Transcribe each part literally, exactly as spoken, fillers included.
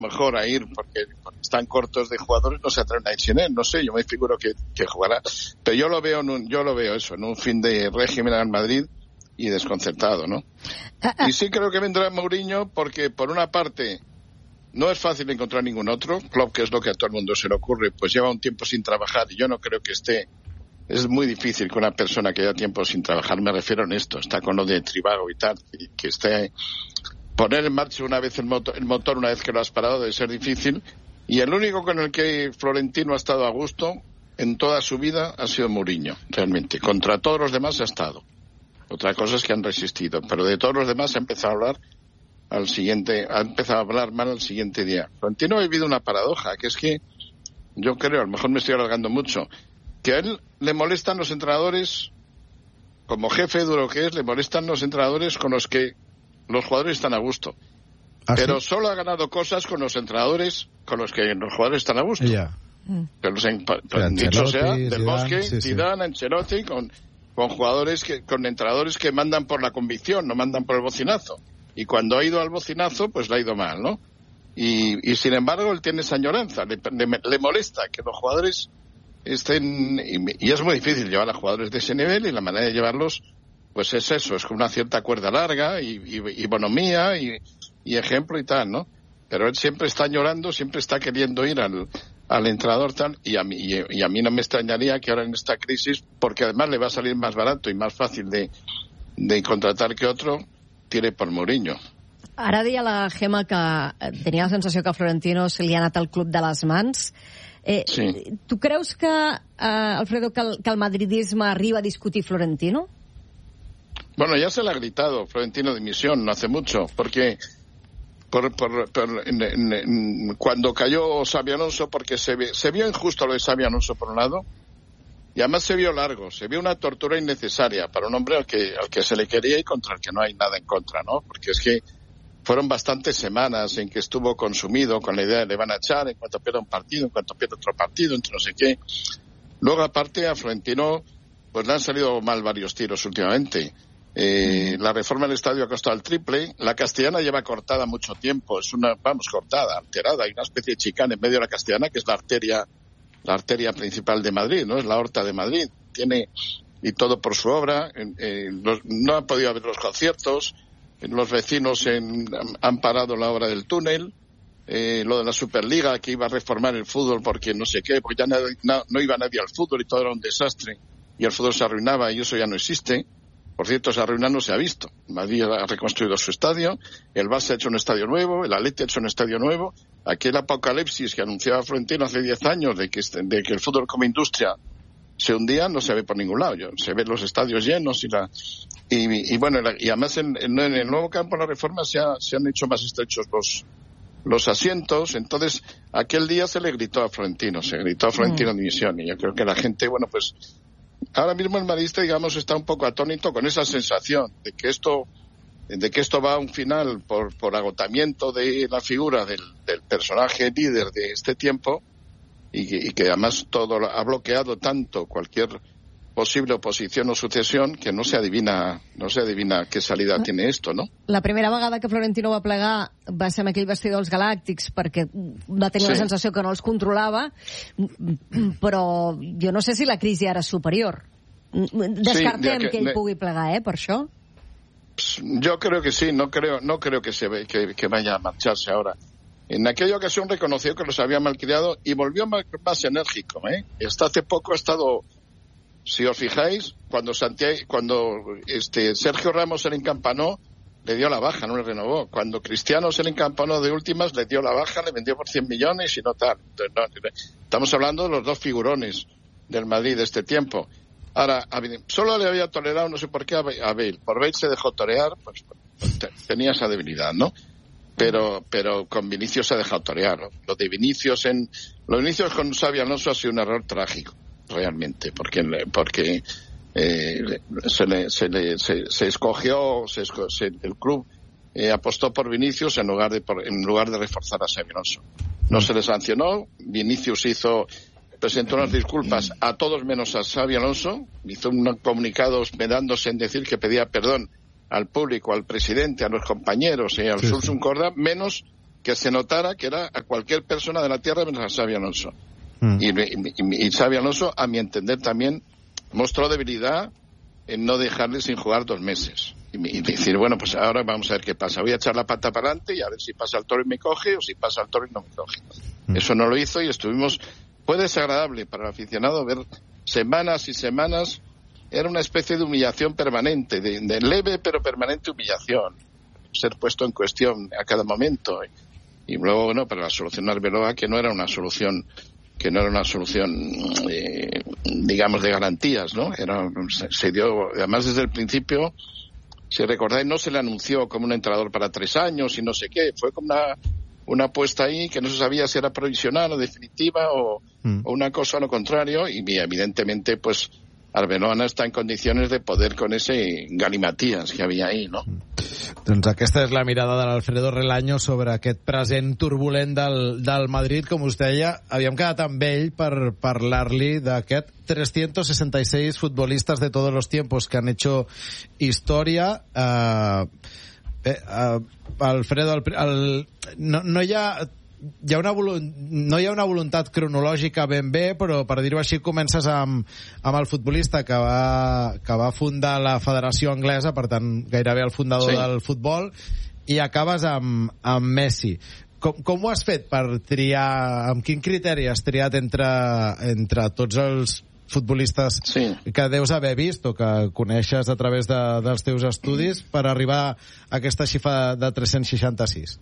mejor a ir porque, porque están cortos de jugadores, no se atreven a ir sin él, no sé, yo me figuro que, que jugará, pero yo lo veo en un, yo lo veo eso, en un fin de régimen al Madrid y desconcertado, ¿no? Y sí creo que vendrá Mourinho porque por una parte no es fácil encontrar ningún otro, Klopp, que es lo que a todo el mundo se le ocurre, pues lleva un tiempo sin trabajar y yo no creo que esté. Es muy difícil que una persona que lleva tiempo sin trabajar, me refiero en esto, está con lo de Trivago y tal, y que esté poner en marcha una vez el motor, el motor una vez que lo has parado debe ser difícil, y el único con el que Florentino ha estado a gusto en toda su vida ha sido Mourinho, realmente. Contra todos los demás ha estado. Otra cosa es que han resistido, pero de todos los demás ha empezado a hablar al siguiente, ha empezado a hablar mal al siguiente día. Florentino ha vivido una paradoja, que es que yo creo, a lo mejor me estoy alargando mucho, que a él le molestan los entrenadores, como jefe duro que es, le molestan los entrenadores con los que los jugadores están a gusto. ¿Ah, pero sí? Solo ha ganado cosas con los entrenadores con los que los jugadores están a gusto. Yeah. Pero los en, pero dicho sea, Del Zidane, Bosque, sí, Zidane, sí. Ancelotti, con, con jugadores, que con entrenadores que mandan por la convicción, no mandan por el bocinazo. Y cuando ha ido al bocinazo, pues le ha ido mal, ¿no? Y, y sin embargo, él tiene esa añoranza, le, le, le molesta que los jugadores estén, y, y es muy difícil llevar a jugadores de ese nivel, y la manera de llevarlos pues es eso, es con una cierta cuerda larga y, y, y bonomía y, y ejemplo y tal, ¿no? Pero él siempre está llorando, siempre está queriendo ir al, al entrenador tal, y a mí y, y a mí no me extrañaría que ahora en esta crisis, porque además le va a salir más barato y más fácil de, de contratar que otro, tire por Mourinho. Ara deia la Gemma que tenia la sensació que Florentino se li ha anat al club de les mans. Eh, sí. Tu creus que, eh, Alfredo, que el, que el madridisme arriba a discutir Florentino? Bueno, ya se le ha gritado Florentino dimisión no hace mucho, porque por, por, por, en, en, en, cuando cayó Xabi Alonso, porque se, se vio injusto lo de Xabi Alonso por un lado, y además se vio largo, se vio una tortura innecesaria para un hombre al que, al que se le quería y contra el que no hay nada en contra, ¿no? Porque es que fueron bastantes semanas en que estuvo consumido con la idea de le van a echar en cuanto pierda un partido, en cuanto pierda otro partido, entre no sé qué. Luego, aparte, a Florentino pues le han salido mal varios tiros últimamente. Eh, la reforma del estadio ha costado el triple. La Castellana lleva cortada mucho tiempo, es una, vamos, cortada, alterada. Hay una especie de chicane en medio de la Castellana, que es la arteria, la arteria principal de Madrid, ¿no? Es la Horta de Madrid. Tiene, y todo por su obra. Eh, los, no han podido haber los conciertos. Los vecinos en, han parado la obra del túnel. Eh, lo de la Superliga, que iba a reformar el fútbol porque no sé qué, porque ya no, no, no iba nadie al fútbol y todo era un desastre. Y el fútbol se arruinaba y eso ya no existe. Por cierto, esa ruina no se ha visto. Madrid ha reconstruido su estadio, el Barça ha hecho un estadio nuevo, el Atleti ha hecho un estadio nuevo. Aquel apocalipsis que anunciaba Florentino hace diez años de que, de que el fútbol como industria se hundía, no se ve por ningún lado. Se ven los estadios llenos y la y, y bueno, y además en, en el nuevo campo de la reforma se, ha, se han hecho más estrechos los los asientos. Entonces, aquel día se le gritó a Florentino, se gritó a Florentino mm. dimisión, y yo creo que la gente, bueno, pues ahora mismo el madridista, digamos, está un poco atónito con esa sensación de que esto de que esto va a un final por, por agotamiento de la figura del, del personaje líder de este tiempo, y que, y que además todo ha bloqueado tanto cualquier posible oposición o sucesión que no se adivina no se adivina qué salida ah. tiene esto, ¿no? La primera vegada que Florentino va plegar va ser amb aquell vestidor dels Galàctics, perquè va tenir sí. la sensació que no els controlava, però jo no sé si la crisi ara és superior. Descartem sí, que, que ell pugui plegar, ¿eh? Per això. Yo creo que sí, no creo no creo que se ve, que, que vaya a marcharse ahora. En aquella ocasión reconoció que los había malcriado y volvió más, más enérgico, ¿eh? Hasta hace poco ha estado, si os fijáis, cuando Santiago, cuando este Sergio Ramos se le encampanó, le dio la baja, no le renovó. Cuando Cristiano se le encampanó de últimas, le dio la baja, le vendió por cien millones y no tal. Entonces, no, estamos hablando de los dos figurones del Madrid de este tiempo. Ahora, solo le había tolerado, no sé por qué, a Bale. Por Bale se dejó torear, pues, pues tenía esa debilidad, ¿no? Pero pero con Vinicius se ha dejado torear, ¿no? Lo de Vinicius en los Vinicius con Xabi Alonso ha sido un error trágico, realmente, porque porque eh, se le se le se, se escogió se, se, el club eh, apostó por Vinicius en lugar de por, en lugar de reforzar a Xabi Alonso. No se le sancionó. Vinicius hizo presentó unas disculpas a todos menos a Xabi Alonso, hizo un comunicado esmerándose en decir que pedía perdón al público, al presidente, a los compañeros y al sí, Sursun Corda, menos que se notara que era a cualquier persona de la tierra menos a Xabi Alonso. Mm. Y, y, y Xabi Alonso, a mi entender, también mostró debilidad en no dejarle sin jugar dos meses. Y, y decir, bueno, pues ahora vamos a ver qué pasa. Voy a echar la pata para adelante y a ver si pasa el toro y me coge o si pasa el toro y no me coge. Mm. Eso no lo hizo y estuvimos... Fue desagradable para el aficionado ver semanas y semanas. Era una especie de humillación permanente, de, de leve pero permanente humillación. Ser puesto en cuestión a cada momento. Y luego, bueno, para solucionar Arbeloa, que no era una solución, que no era una solución, eh, digamos, de garantías, ¿no? Era, se, se dio, además desde el principio, si recordáis, no se le anunció como un entrenador para tres años y no sé qué. Fue como una, una apuesta ahí que no se sabía si era provisional o definitiva o, mm. o una cosa o lo contrario. Y evidentemente, pues, Arbeloa no està en condicions de poder con ese galimatías que havia ahí, no? Doncs aquesta és la mirada de l'Alfredo Relaño sobre aquest present turbulent del, del Madrid. Com us deia, havíem quedat amb ell per parlar-li d'aquest trescientos sesenta y seis futbolistas de todos los tiempos que han hecho historia. Uh, eh, uh, Alfredo, el, el, no, no hi ha... Hi ha una no hi ha una voluntat cronològica ben bé, però per dir-ho així comences amb, amb el futbolista que va, que va fundar la Federació Anglesa, per tant gairebé el fundador sí. del futbol, i acabes amb, amb Messi. Com, com ho has fet per triar, amb quin criteri has triat entre, entre tots els futbolistes sí. que deus haver vist o que coneixes a través de, dels teus estudis per arribar a aquesta xifra de tres-cents seixanta-sis?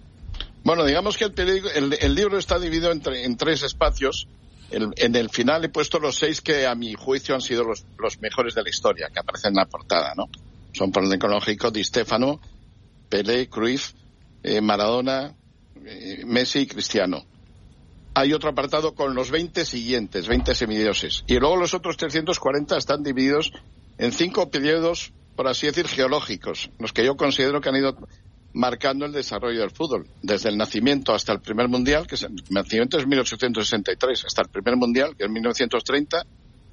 Bueno, digamos que el, el, el libro está dividido entre, en tres espacios. El, en el final he puesto los seis que a mi juicio han sido los, los mejores de la historia, que aparecen en la portada, ¿no? Son por orden cronológico Di Stéfano, Pelé, Cruyff, eh, Maradona, eh, Messi y Cristiano. Hay otro apartado con los veinte siguientes, veinte semidioses. Y luego los otros trescientos cuarenta están divididos en cinco periodos, por así decir, geológicos, los que yo considero que han ido marcando el desarrollo del fútbol, desde el nacimiento hasta el primer mundial, que es, el nacimiento es mil ochocientos sesenta y tres, hasta el primer mundial, que es mil novecientos treinta,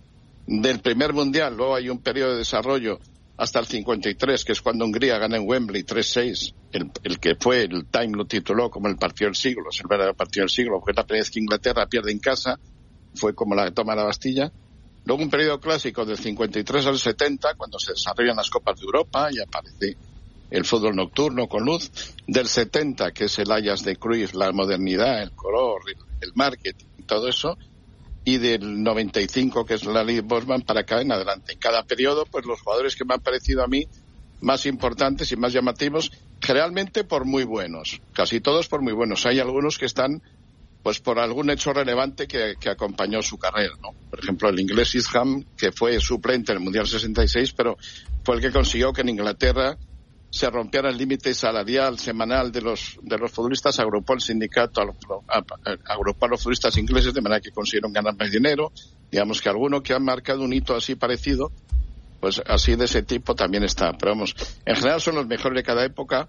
del primer mundial, luego hay un periodo de desarrollo hasta el cincuenta y tres, que es cuando Hungría gana en Wembley tres seis, el, el que fue, el Time lo tituló como el partido del siglo, es el verdadero partido del siglo, porque es la primera vez que Inglaterra pierde en casa, fue como la toma de la Bastilla. Luego un periodo clásico del cincuenta y tres al setenta, cuando se desarrollan las Copas de Europa y aparece el fútbol nocturno con luz, del setenta, que es el Ajax de Cruyff, la modernidad, el color, el, el marketing, todo eso, y del noventa y cinco, que es la Ley Bosman, para acá en adelante. En cada periodo, pues los jugadores que me han parecido a mí más importantes y más llamativos, generalmente por muy buenos, casi todos por muy buenos. Hay algunos que están, pues por algún hecho relevante que, que acompañó su carrera, ¿no? Por ejemplo, el inglés Eastham, que fue suplente en el Mundial sesenta y seis, pero fue el que consiguió que en Inglaterra se rompiera el límite salarial semanal de los de los futbolistas, agrupó el sindicato, agrupó a los futbolistas ingleses de manera que consiguieron ganar más dinero. Digamos que alguno que ha marcado un hito así parecido, pues así de ese tipo también está. Pero vamos, en general son los mejores de cada época,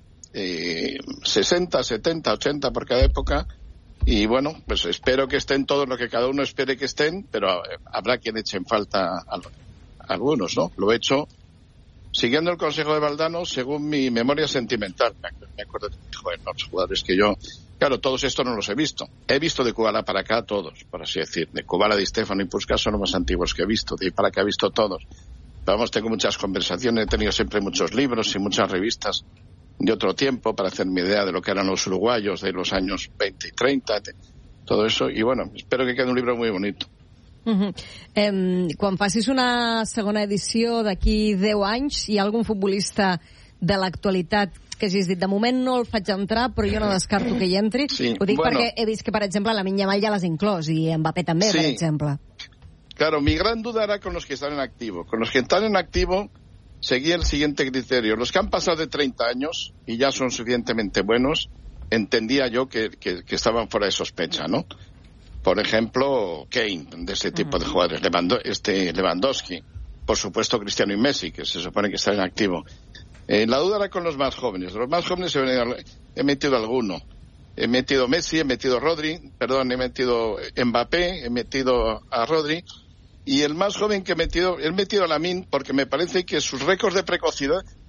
eh, sesenta, setenta, ochenta por cada época. Y bueno, pues espero que estén todos lo que cada uno espere que estén, pero habrá quien eche en falta a, a algunos, ¿no? Lo he hecho siguiendo el consejo de Valdano, según mi memoria sentimental. Me acuerdo de joder, los jugadores que yo... Claro, todos estos no los he visto. He visto de Kubala para acá todos, por así decir. De Kubala, Di Stéfano y Puskás son los más antiguos que he visto. De ahí para acá he visto todos. Vamos, tengo muchas conversaciones, he tenido siempre muchos libros y muchas revistas de otro tiempo para hacerme idea de lo que eran los uruguayos de los años veinte y treinta, de todo eso. Y bueno, espero que quede un libro muy bonito. Uh-huh. Eh, quan facis una segona edició d'aquí deu anys, hi ha algun futbolista de l'actualitat que hagis dit, de moment no el faig entrar, però jo no descarto que hi entri? Sí, ho dic bueno, perquè he vist que, per exemple, la Lamine Yamal ja l'has inclòs, i Mbappé també, sí, per exemple. Claro, mi gran duda era con los que están en activo. Con los que están en activo seguía el siguiente criterio. Los que han pasado de treinta años y ya son suficientemente buenos, entendía yo que, que, que estaban fuera de sospecha, ¿no? Por ejemplo, Kane, de ese tipo de jugadores, Lewando, este Lewandowski, por supuesto Cristiano y Messi, que se supone que están en activo. Eh, la duda era con los más jóvenes. De los más jóvenes he, venido, he metido alguno. He metido Messi, he metido Rodri, perdón, he metido Mbappé, he metido a Rodri. Y el más joven que he metido, he metido a Lamine, porque me parece que sus récords de precocidad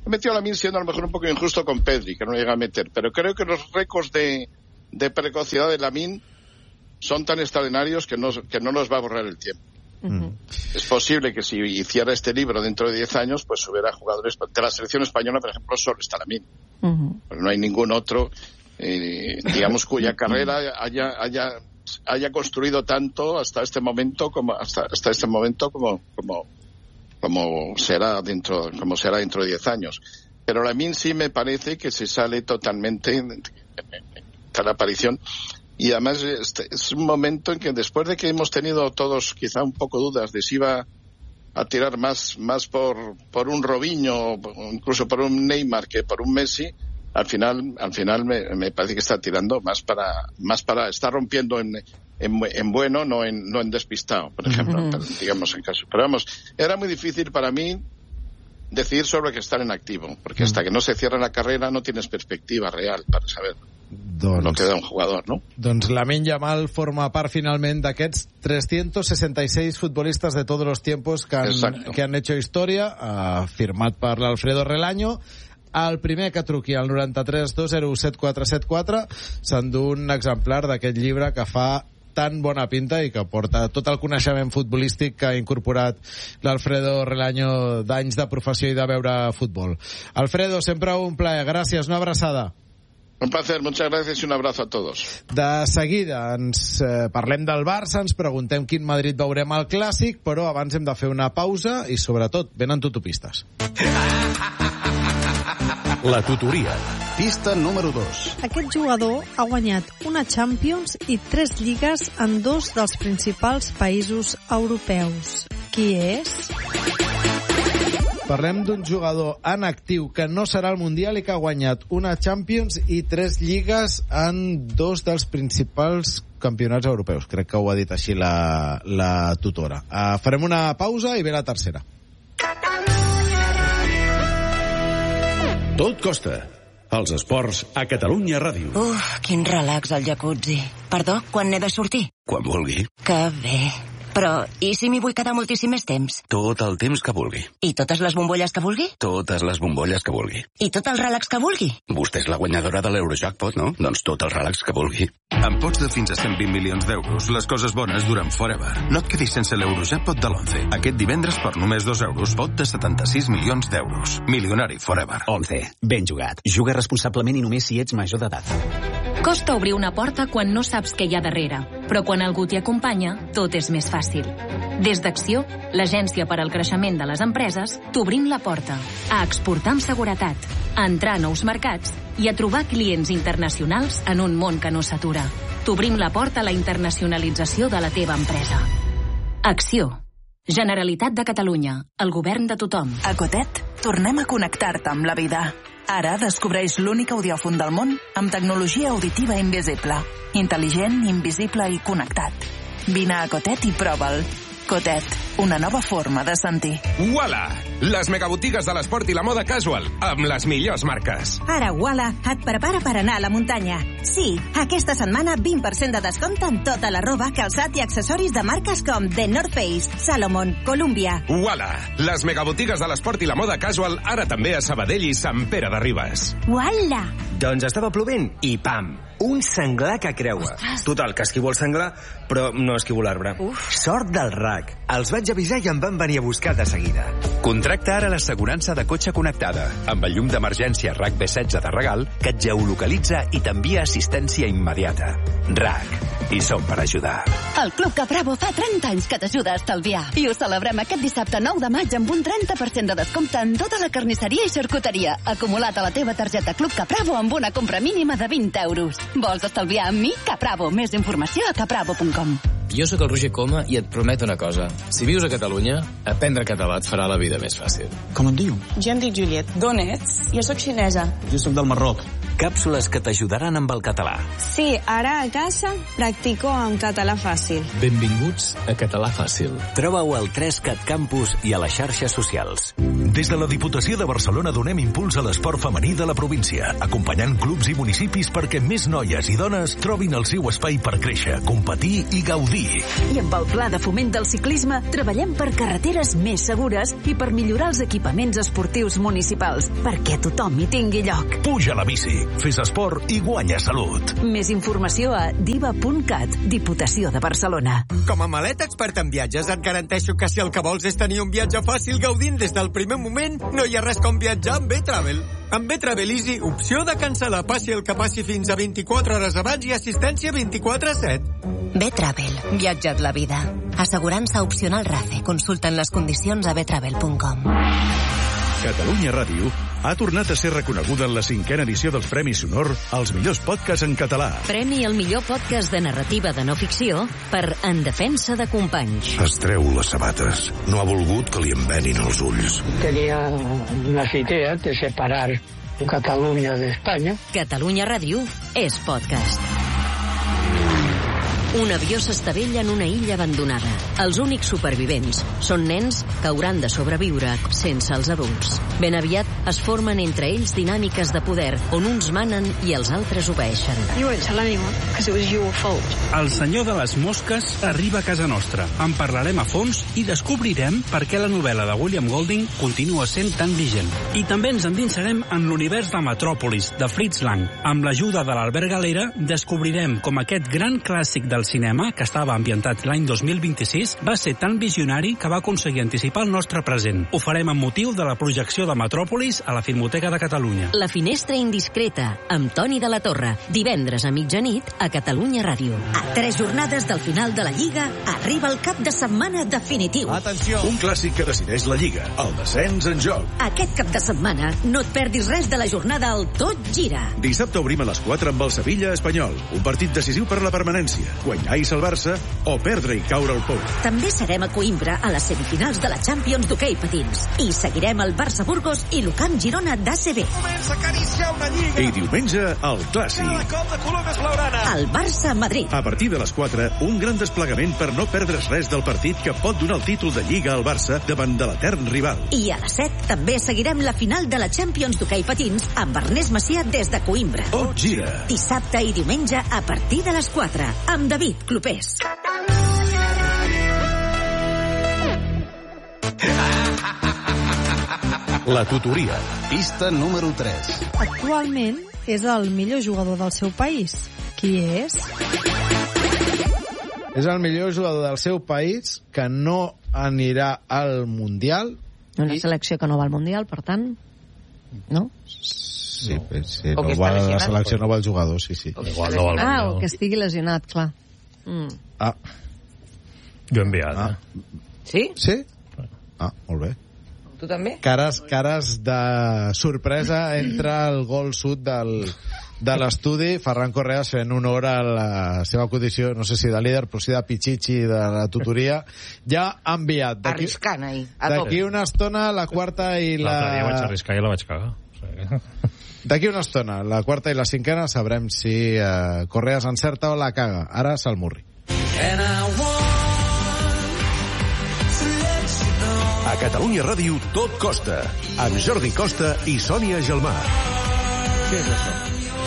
he metido a Lamine siendo a lo mejor un poco injusto con Pedri, que no llega a meter, pero creo que los récords de, de precocidad de Lamine son tan extraordinarios que no, que no los va a borrar el tiempo. Uh-huh. Es posible que si hiciera este libro dentro de diez años, pues hubiera jugadores de la selección española, por ejemplo, solo está Lamine. Uh-huh. Pero no hay ningún otro, eh, digamos, cuya carrera haya, haya, haya construido tanto hasta este momento como hasta, hasta este momento como, como, como será dentro, como será dentro de diez años. Pero Lamine sí me parece que se sale totalmente de la aparición. Y además este es un momento en que después de que hemos tenido todos quizá un poco dudas de si iba a tirar más más por por un Robinho, incluso por un Neymar que por un Messi, al final al final me, me parece que está tirando más para más para está rompiendo en en, en bueno, no en no en despistado, por ejemplo, uh-huh. digamos en caso. Pero vamos, era muy difícil para mí decidir sobre que estar en activo, porque uh-huh. hasta que no se cierra la carrera no tienes perspectiva real para saber doncs, no queda un jugador, no? Doncs Lamine Yamal forma part finalment d'aquests trescientos sesenta y seis futbolistas de todos los tiempos que han, que han hecho historia, uh, firmat per l'Alfredo Relaño. El primer que truqui al noranta-tres dos zero set quatre set quatre s'endú un exemplar d'aquest llibre que fa tan bona pinta i que porta tot el coneixement futbolístic que ha incorporat l'Alfredo Relaño d'anys de professió i de veure futbol. Alfredo, sempre un plaer. Gràcies, una abraçada. Un placer, muchas gracias y un abrazo a todos. De seguida ens eh, parlem del Barça, ens preguntem quin Madrid veurem al Clàssic, però abans hem de fer una pausa i, sobretot, venen tutopistes. La tutoria. Pista número dos. Aquest jugador ha guanyat una Champions i tres lligues en dos dels principals països europeus. Qui és? Parlem d'un jugador en actiu que no serà al Mundial i que ha guanyat una Champions i tres lligues en dos dels principals campionats europeus. Crec que ho ha dit així la, la tutora. Uh, farem una pausa i ve la tercera. Tot costa. Els esports a Catalunya Ràdio. Uf, quin relax al jacuzzi. Perdó, quan n'he de sortir? Quan vulgui. Que bé. Però, i si m'hi vull quedar moltíssim més temps? Tot el temps que vulgui. I totes les bombolles que vulgui? Totes les bombolles que vulgui. I tot el relax que vulgui? Vostè és la guanyadora de l'Eurojackpot, no? Doncs tot el relax que vulgui. Amb pots de fins a cent vint milions d'euros, les coses bones duren forever. No et quedis sense l'Eurojackpot de l'Once. Aquest divendres, per només dos euros, pot de setanta-sis milions d'euros. Milionari forever. Once. Ben jugat. Juga responsablement i només si ets major d'edat. Costa obrir una porta quan no saps què hi ha darrere, però quan algú t'hi acompanya, tot és més fàcil. Des d'Acció, l'agència per al creixement de les empreses, t'obrim la porta a exportar amb seguretat, a entrar a nous mercats i a trobar clients internacionals en un món que no s'atura. T'obrim la porta a la internacionalització de la teva empresa. Acció. Generalitat de Catalunya. El govern de tothom. A Cotet, tornem a connectar-te amb la vida. Ara descobreix l'únic audiòfon del món amb tecnologia auditiva invisible. Intel·ligent, invisible i connectat. Vine a Cotet i prova'l. Cotet, una nova forma de sentir. Uala! Les megabotigues de l'esport i la moda casual, amb les millors marques. Ara Uala et prepara per anar a la muntanya. Sí, aquesta setmana vint per cent de descompte en tota la roba, calçat i accessoris de marques com The North Face, Salomon, Columbia. Uala! Les megabotigues de l'esport i la moda casual, ara també a Sabadell i Sant Pere de Ribes. Uala! Doncs estava plovent i pam! Un senglar que creua. Total, que esquivo el senglar, però no esquivo l'arbre. Sort del R A C. Els vaig avisar i em van venir a buscar de seguida. Contracta ara l'assegurança de cotxe connectada, amb el llum d'emergència R A C B setze de regal, que et geolocalitza i t'envia assistència immediata. R A C. I som per ajudar. El Club Capravo fa trenta anys que t'ajuda a estalviar. I ho celebrem aquest dissabte nou de maig amb un trenta per cent de descompte en tota la carnisseria i xarcuteria, acumulat a la teva targeta Club Capravo amb una compra mínima de vint euros. Vols estalviar amb mi? Capravo. Més informació a capravo punt com. Jo sóc el Roger Coma i et prometo una cosa. Si vius a Catalunya, aprendre català et farà la vida més fàcil. Com et diu? Jo em dic Juliet. D'on ets? Jo sóc xinesa. Jo sóc del Marroc. Càpsules que t'ajudaran amb el català. Sí, ara a casa practico en català fàcil. Benvinguts a Català Fàcil. Troba-ho al tres cat campus i a les xarxes socials. Des de la Diputació de Barcelona donem impuls a l'esport femení de la província, acompanyant clubs i municipis perquè més noies i dones trobin el seu espai per créixer, competir i gaudir. I amb el Pla de Foment del Ciclisme treballem per carreteres més segures i per millorar els equipaments esportius municipals, perquè tothom hi tingui lloc. Puja a la bici, fes esport i guanya salut. Més informació a diva punt cat, Diputació de Barcelona. Com a maleta expert en viatges et garanteixo que si el que vols és tenir un viatge fàcil gaudint des del primer moment, no hi ha res com viatjar amb B-Travel. Amb B-Travel Easy, opció de cancel·lar passi el que passi fins a vint-i-quatre hores abans i assistència vint-i-quatre set. B-Travel, viatja't la vida. Assegurança opcional RACE. Consulten les condicions a b travel punt com. Catalunya Ràdio ha tornat a ser reconeguda en la cinquena edició dels Premis Sonor als millors podcasts en català. Premi al millor podcast de narrativa de no ficció per En defensa de companys. Es treu les sabates. No ha volgut que li envenin els ulls. Tenía unas ideas de separar Cataluña de España. Catalunya Ràdio és podcast. Un avió s'estavella en una illa abandonada. Els únics supervivents són nens que hauran de sobreviure sense els adults. Ben aviat es formen entre ells dinàmiques de poder, on uns manen i els altres obeeixen. You won't tell anyone, because it was your fault. El senyor de les mosques arriba a casa nostra. En parlarem a fons i descobrirem per què la novel·la de William Golding continua sent tan vigent. I també ens endinsarem en l'univers de Metròpolis, de Fritz Lang. Amb l'ajuda de l'Albert Galera descobrirem com aquest gran clàssic del cinema, que estava ambientat l'any dos mil vint-i-sis, va ser tan visionari que va aconseguir anticipar el nostre present. Ho farem amb motiu de la projecció de Metròpolis a la Filmoteca de Catalunya. La finestra indiscreta, amb Toni de la Torre, divendres a mitjanit a Catalunya Ràdio. A tres jornades del final de la Lliga arriba el cap de setmana definitiu. Atenció! Un clàssic que decideix la Lliga, el descens en joc. Aquest cap de setmana no et perdis res de la jornada al Tot Gira. Dissabte obrim a les quatre amb el Sevilla Espanyol, un partit decisiu per la permanència. Guanyar i el Barça o perdre i caure al pou. També serem a Coimbra a les semifinals de la Champions d'hoquei patins. I seguirem el Barça Burgos i l'Ucamp Girona d'A C B. Comença a acariciar una lliga. I diumenge, el clàssic. El Barça Madrid. A partir de les quatre, un gran desplegament per no perdre's res del partit que pot donar el títol de Lliga al Barça davant de l'etern rival. I a les set també seguirem la final de la Champions d'hoquei patins amb Ernest Macià des de Coimbra. Tot gira. Dissabte i diumenge a partir de les quatre amb David Clopés. La tutoria, pista número tres. Actualment és el millor jugador del seu país. Qui és? És el millor jugador del seu país que no anirà al Mundial. Una selecció que no va al Mundial, per tant, no? Sí, no. sí no va la selecció, no va el jugador, sí, sí. Igual no va al Mundial. Ah, o que estigui lesionat, clar. Mm. Ah. Jo he enviat. Ah. Sí? Sí? Ah, molt bé. Tu també? Cares, cares de sorpresa entre el gol sud del, de l'estudi. Ferran Correas fent honor a la seva condició, no sé si de líder, però sí de pitxitxi de la tutoria. Ja ha enviat. Arriscant, ahir. D'aquí una estona, la quarta i la... L'altre dia vaig arriscar i la vaig cagar. O sigui... D'aquí una estona, la quarta i la cinquena, sabrem si eh, Correas encerta o la caga. Ara Salmurri. A Catalunya Ràdio tot costa, amb Jordi Costa i Sònia Gelmà. Què és això?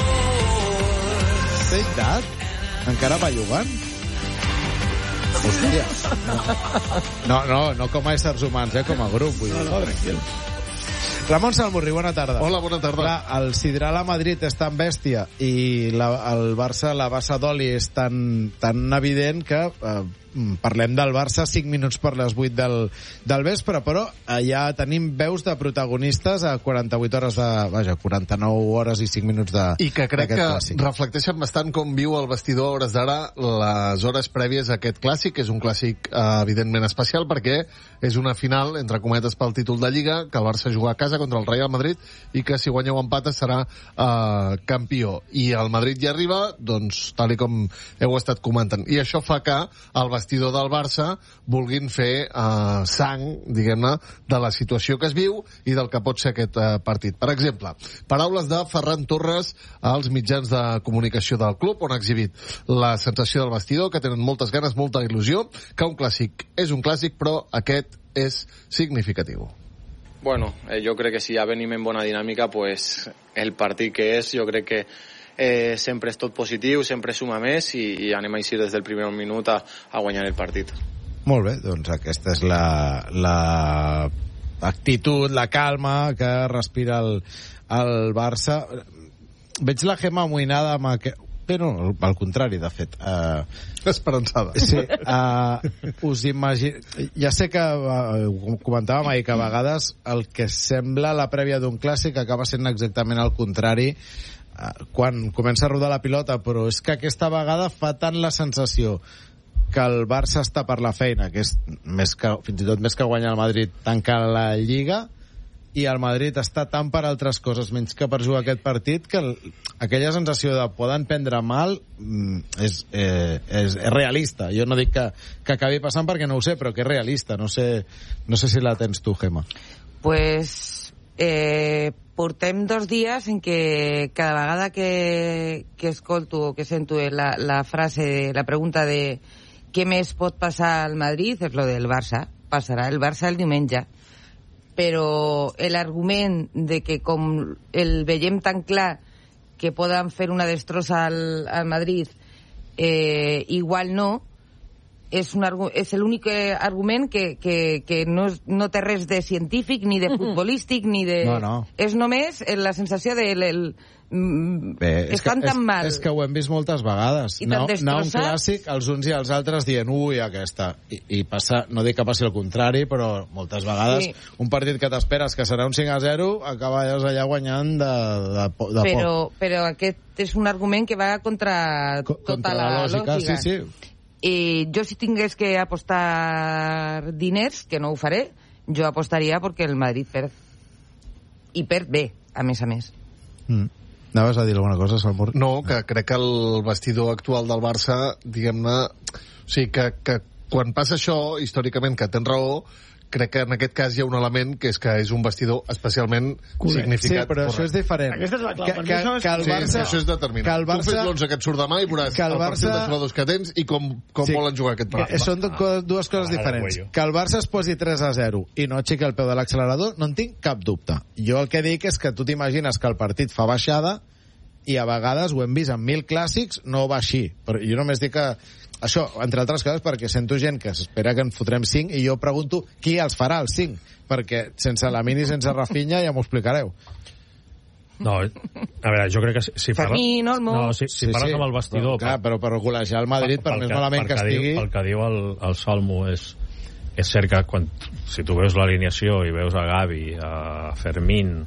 Take That? Encara va jugant? Hòstia. No, no, no com a éssers humans, eh, com a grup. Vull dir. No, no, tranquil. Ramon Salmurri, bona tarda. Hola, bona tarda. Clar, el Sideral a Madrid és tan bèstia i la, el Barça, la bassa d'oli és tan, tan evident que eh, parlem del Barça cinc minuts per les vuit del, del vespre, però ja tenim veus de protagonistes a quaranta-vuit hores de... Vaja, quaranta-nou hores i cinc minuts de... I que crec que clàssic. Reflecteixen bastant com viu el vestidor a hores d'ara les hores prèvies a aquest clàssic. És un clàssic eh, evidentment especial perquè és una final, entre cometes, pel títol de Lliga, que el Barça juga a casa contra el Real Madrid i que si guanya o empata serà eh, campió. I el Madrid hi arriba, doncs, tal i com heu estat comentant. I això fa que el vestidor del Barça vulguin fer eh, sang, diguem-ne, de la situació que es viu i del que pot ser aquest eh, partit. Per exemple, paraules de Ferran Torres als mitjans de comunicació del club, on ha exhibit la sensació del vestidor, que tenen moltes ganes, molta il·lusió, que un clàssic és un clàssic, però aquest és significatiu. Bueno, eh, jo crec que si ja venim en bona dinàmica, pues el partit que és, jo crec que eh, sempre és tot positiu, sempre suma més i, i anem a eixir des del primer minut a, a guanyar el partit. Molt bé, doncs aquesta és la, la actitud, la calma que respira el, el Barça. Veig la Gemma amoïnada amb aquest... Però al contrari, de fet. Uh, Esperançada. Sí. Uh, us imagino... Ja sé que, uh, comentàvem ahir, que a vegades el que sembla la prèvia d'un clàssic acaba sent exactament el contrari uh, quan comença a rodar la pilota, però és que aquesta vegada fa tant la sensació que el Barça està per la feina, que és més que, fins i tot més que guanyar el Madrid tancar la Lliga, i el Madrid està tant per altres coses menys que per jugar aquest partit que el, aquella sensació de poden prendre mal és, eh, és, és realista. Jo no dic que, que acabi passant perquè no ho sé, però que és realista. No sé, no sé si la tens tu, Gemma. Pues eh, portem dos dies en què cada vegada que, que escolto o que sento la, la frase, la pregunta de què més pot passar al Madrid és lo del Barça. Passarà el Barça el diumenge. Però l'argument de que com el veiem tan clar que poden fer una destrossa al, al Madrid, eh, igual no, és, un, és l'únic argument que, que, que no, és, no té res de científic, ni de futbolístic, ni de... No, no. És només la sensació de... El, Bé, és estan que, tan és, mal. És que ho hem vist moltes vegades. Anar un clàssic, els uns i els altres dient ui, aquesta. I, i passa, no dic que passi el contrari, però moltes vegades sí. Un partit que t'esperes que serà un cinc a zero acaba allà guanyant de, de, de però, poc. Però aquest és un argument que va contra, Co tota contra la, la lògica. lògica. Sí, sí. I jo si tingués que apostar diners, que no ho faré, jo apostaria perquè el Madrid perd. I perd bé, a més a més. Mm. Anaves a dir alguna cosa, Salmur? No, que crec que el vestidor actual del Barça, diguem-ne... O sigui, que, que quan passa això, històricament, que tens raó, crec que en aquest cas hi ha un element que és que és un vestidor especialment Correcte. significat. Sí, però correcte. això és diferent. Aquesta és la clau. Que, que, que el Barça... Sí, això és determinant. Que el Barça... Tu fes l'onze que et surt demà i veuràs que el, el Barça... partit de jugadors que tens i com, com sí. volen jugar aquest partit. Són ah. dues coses diferents. Que el Barça es posi tres a zero i no aixequi el peu de l'accelerador, no en tinc cap dubte. Jo el que dic és que tu t'imagines que el partit fa baixada i a vegades ho hem vist en mil clàssics, no va així. Però jo només dic que això, entre altres coses, perquè sento gent que s'espera que en fotrem cinc i jo pregunto qui els farà els cinc, perquè sense Lamine i sense Rafinha ja m'ho explicareu. No, a veure, jo crec que si, si parles... Fermín, Olmo... No, si, si sí, parles sí. amb el vestidor... Però, clar, però per golejar el Madrid, per, per més que, malament que estigui... Diu, pel que diu el, el Salmo, és, és cert que quan, si tu veus l'alineació i veus a Gavi, a Fermín,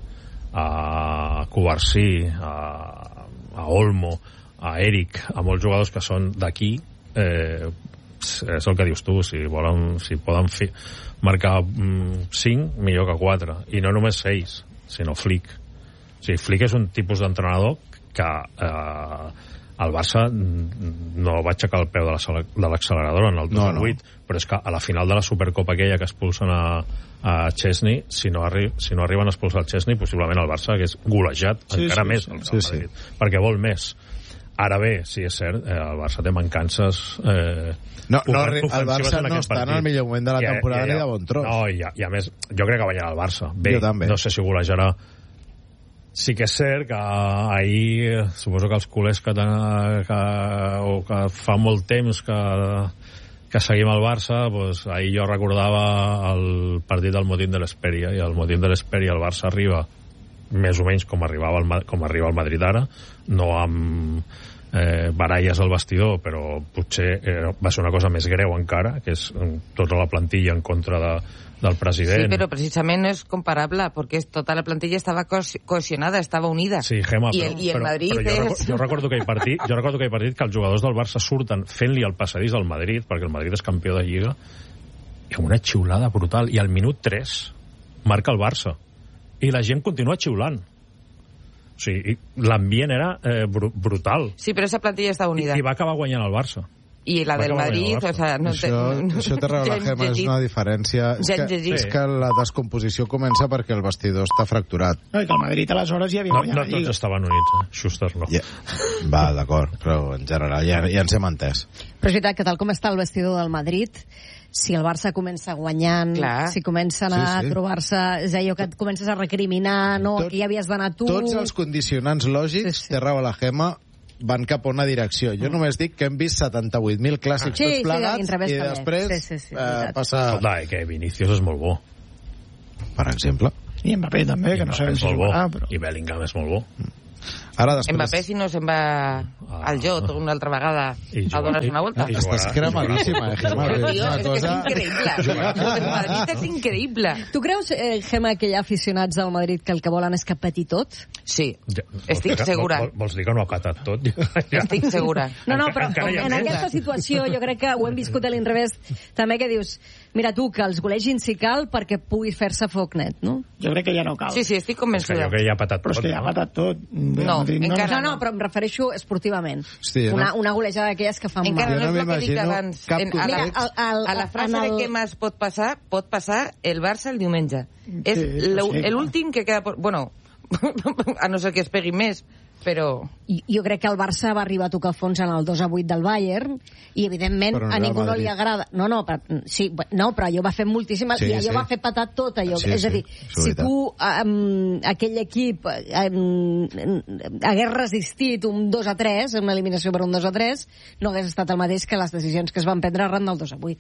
a Cubarsí, a, a Olmo, a Eric, a molts jugadors que són d'aquí, eh, és el que dius tu, si volen, si poden fi, marcar cinc, mm, millor que quatre, i no només seis, sinó Flick. O sigui, Flick és un tipus d'entrenador que eh, el Barça no va aixecar el peu de l'accelerador en el dos mil vuit, no, no. Però és que a la final de la Supercopa aquella que expulsen a, a Chesney, si no, arri si no arriben a expulsar el Chesney, possiblement el Barça hagués golejat sí, encara sí, més el sí, Madrid, sí. perquè vol més. Ara bé, sí, és cert, eh, el Barça té mancances... Eh, no, no, el Barça no està en el millor moment de la temporada ni de bon tros. No, i a, i a més, jo crec que guanyarà el Barça. Bé, jo també. No sé si golejarà. Sí que és cert que ahir, suposo que els culers que, ten, que, o que fa molt temps que, que seguim el Barça, pues, ahir jo recordava el partit del Motín de l'Esperia, i el Motín de l'Esperia el Barça arriba més o menys com arribava el, com arriba el Madrid ara, no amb eh, baralles al vestidor, però potser eh, va ser una cosa més greu encara, que és tota la plantilla en contra de, del president. Sí, però precisament no és comparable, perquè tota la plantilla estava co cohesionada, estava unida. Sí, Gemma, I però, el, i el però, Madrid però jo, és... recordo, jo recordo aquell partit, jo recordo aquell partit que els jugadors del Barça surten fent-li el passadís al Madrid, perquè el Madrid és campió de Lliga, i amb una xiulada brutal, i al minut tres marca el Barça. I la gent continua xiulant. O sigui, l'ambient era eh, br brutal. Sí, però aquesta plantilla està unida. I, I va acabar guanyant el Barça. i la del Madrid, o sea, no això, té, no, això té raó la Gemma, és una diferència. És que, és que la descomposició comença perquè el vestidor està fracturat. No, i que el Madrid aleshores ja havia no, guanyat no la Lliga. No tots estaven units, eh? Schuster no. Yeah. Va, d'acord, però en general ja, ja ens hem entès. Però és veritat que tal com està el vestidor del Madrid, si el Barça comença guanyant, Clar. si comencen a sí, sí. trobar-se, és allò que et comences a recriminar, no, Tot, aquí havies d'anar tu... Tots els condicionants lògics, sí, sí. té raó la Gemma, van cap a una direcció. Jo només dic que hem vist setanta-vuit mil clàssics sí, tots plegats sí, i després sí, sí, sí, eh, passa... Escolta, que Vinícius és molt bo. Per exemple. I Mbappé també, que no sabem si jugarà. Però... I Bellingham és molt bo. Ara després... Mbappé, si no se'n va al Jot una altra vegada a donar-se una volta. Estàs cremadíssima, eh, Gemma? Tio, és cosa... que és increïble. El Madrid és increïble. Tu creus, eh, Gemma, que hi ha aficionats al Madrid que el que volen és que peti tot? Sí, ja, estic que, segura. Vol, vols dir que no ha petat tot? Ja. Estic segura. No, no, però en aquesta situació jo crec que ho hem viscut a l'inrevés també, que dius, mira tu, que els golegin si cal perquè pugui fer-se foc net, no? Jo crec que ja no cal. Sí, sí, estic convençuda. És que, que ja ha petat però tot. Però és que ja ha petat tot. No, encara no. No, però em refereixo esportivament. Sí, una, no? una golejada d'aquelles que fan encara mal. no és el que dic abans. En, a, la, Mira, el, a la frase el... de què més pot passar, pot passar el Barça el diumenge. Sí, és sí, l'últim que queda... Por... Bueno, a no ser que es pegui més, però... Jo crec que el Barça va arribar a tocar fons en el dos a vuit del Bayern i, evidentment, no a ningú no li agrada. No, no, però, sí, no, però allò va fer moltíssim... Sí, I allò sí. va fer patar tot, allò. Sí, és a dir, sí, si tu, um, aquell equip, um, hagués resistit un dos a tres, una eliminació per un dos a tres, no hagués estat el mateix que les decisions que es van prendre arran del dos a vuit.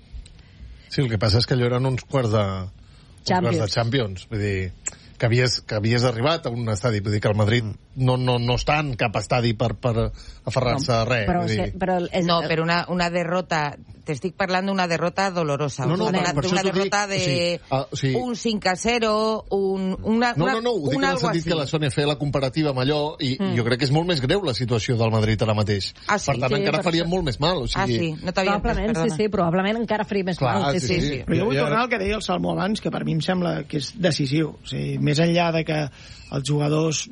Sí, el que passa és que allò eren uns quarts de... Champions. Uns quarts de Champions, vull dir... que havies, que havies arribat a un estadi, vull dir que el Madrid no, no, no està en cap estadi per, per aferrar-se no, a res. Però, vull dir. però és... No, però una, una derrota, t'estic parlant d'una derrota dolorosa. No, no, una, per, per una derrota dic, de o sigui, uh, o sigui, un cinc a zero, un, una, no, no, no, ho dic en el sentit que la Sònia feia la comparativa amb allò i, mm. i jo crec que és molt més greu la situació del Madrid ara mateix. Ah, sí? Per tant, sí, encara per faria això. molt més mal. O sigui... Ah, sí? No t'havia probablement, entès, sí, sí, probablement encara faria més Clar, mal. Sí, sí, sí. sí. Però jo vull tornar al que deia el Salmo abans, que per mi em sembla que és decisiu. O sigui, més enllà de que els jugadors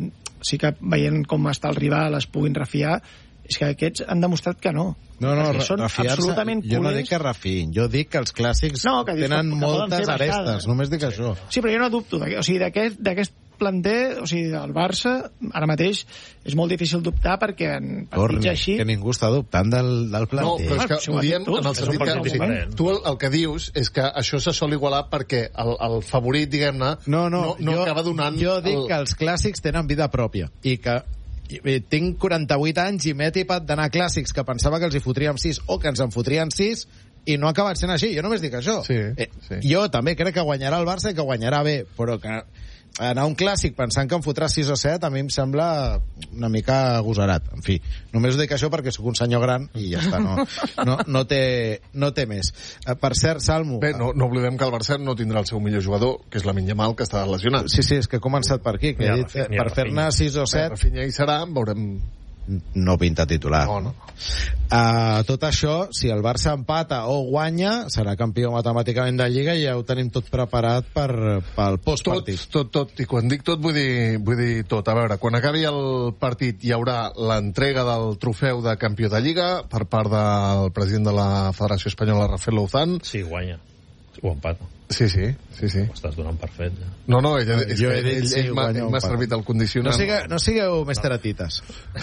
sí que veient com està el rival es puguin refiar, és que aquests han demostrat que no. No, no, són absolutament jo no dic que refin, jo dic que els clàssics no, que tenen que, que moltes arestes, només dic això. Sí, però jo no dubto, o sigui, d'aquest planter, o sigui, del Barça, ara mateix és molt difícil dubtar perquè en partits així... que ningú està dubtant del, del planter. No, però és que ho diem en el sentit que... O sigui, tu el, el que dius és que això se sol igualar perquè el, el favorit, diguem-ne, no, no, no, no jo, acaba donant... Jo dic el... que els clàssics tenen vida pròpia i que tinc quaranta-vuit anys i m'he tipat d'anar a clàssics que pensava que els hi fotríem sis o que ens en fotrien sis i no ha acabat sent així, jo només dic això. Sí, eh, sí. Jo també crec que guanyarà el Barça i que guanyarà bé, però que anar a un clàssic pensant que en fotrà sis o set a mi em sembla una mica agosarat. En fi, només dic això perquè sóc un senyor gran i ja està, no, no, no, té, no té més. Uh, per cert, Salmo... Bé, no, no oblidem que el Barça no tindrà el seu millor jugador, que és Lamine Yamal, que està lesionat. Sí, sí, és que he començat per aquí, que ja, he dit, eh, per fer-ne sis o set... Rafinha hi serà, veurem... No pinta titular. No, no. Uh, tot això, si el Barça empata o guanya, serà campió matemàticament de Lliga i ja ho tenim tot preparat per, pel postpartit. Tot, tot, tot. I quan dic tot, vull dir, vull dir tot. A veure, quan acabi el partit hi haurà l'entrega del trofeu de campió de Lliga per part del president de la Federació Espanyola, Rafael Louzán. Sí, guanya. Ho empata. Sí, sí, sí, sí. Ho estàs donant per fet, ja. No, no, ell, és jo que he dit, ell, sí, ell, ell, ell m'ha servit el condicionant. No, siga, no sigueu més teratites.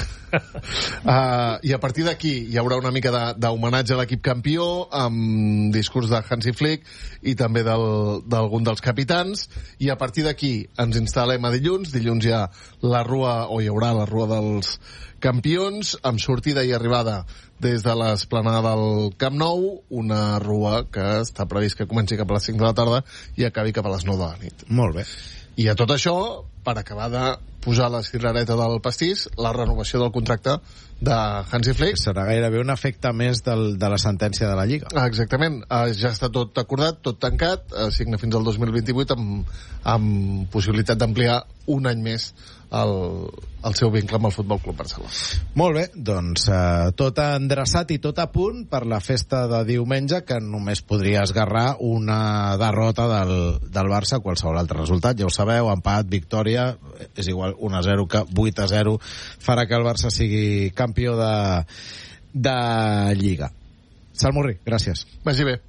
uh, I a partir d'aquí hi haurà una mica d'homenatge a l'equip campió amb discurs de Hansi Flick i també d'algun de, dels capitans, i a partir d'aquí ens instal·lem a dilluns. Dilluns hi ha la rua, o hi haurà la rua dels campions, amb sortida i arribada des de l'esplanada del Camp Nou, una rua que està previst que comenci cap a les cinc de la tarda i acabi cap a les nou de la nit. Molt bé. I a tot això, per acabar de posar la cirereta del pastís, la renovació del contracte de Hansi Flick. Serà gairebé un efecte més del, de la sentència de la Lliga. Ah, exactament. Uh, ja està tot acordat, tot tancat, uh, signa fins al dos mil vint-i-vuit amb, amb possibilitat d'ampliar un any més el, el seu vincle amb el Futbol Club Barcelona. Molt bé, doncs uh, tot endreçat i tot a punt per la festa de diumenge, que només podria esgarrar una derrota del, del Barça, qualsevol altre resultat. Ja ho sabeu, empat, victòria, és igual un a zero que vuit a zero farà que el Barça sigui campió de de Lliga. Salmurri, gràcies. Vagi bé.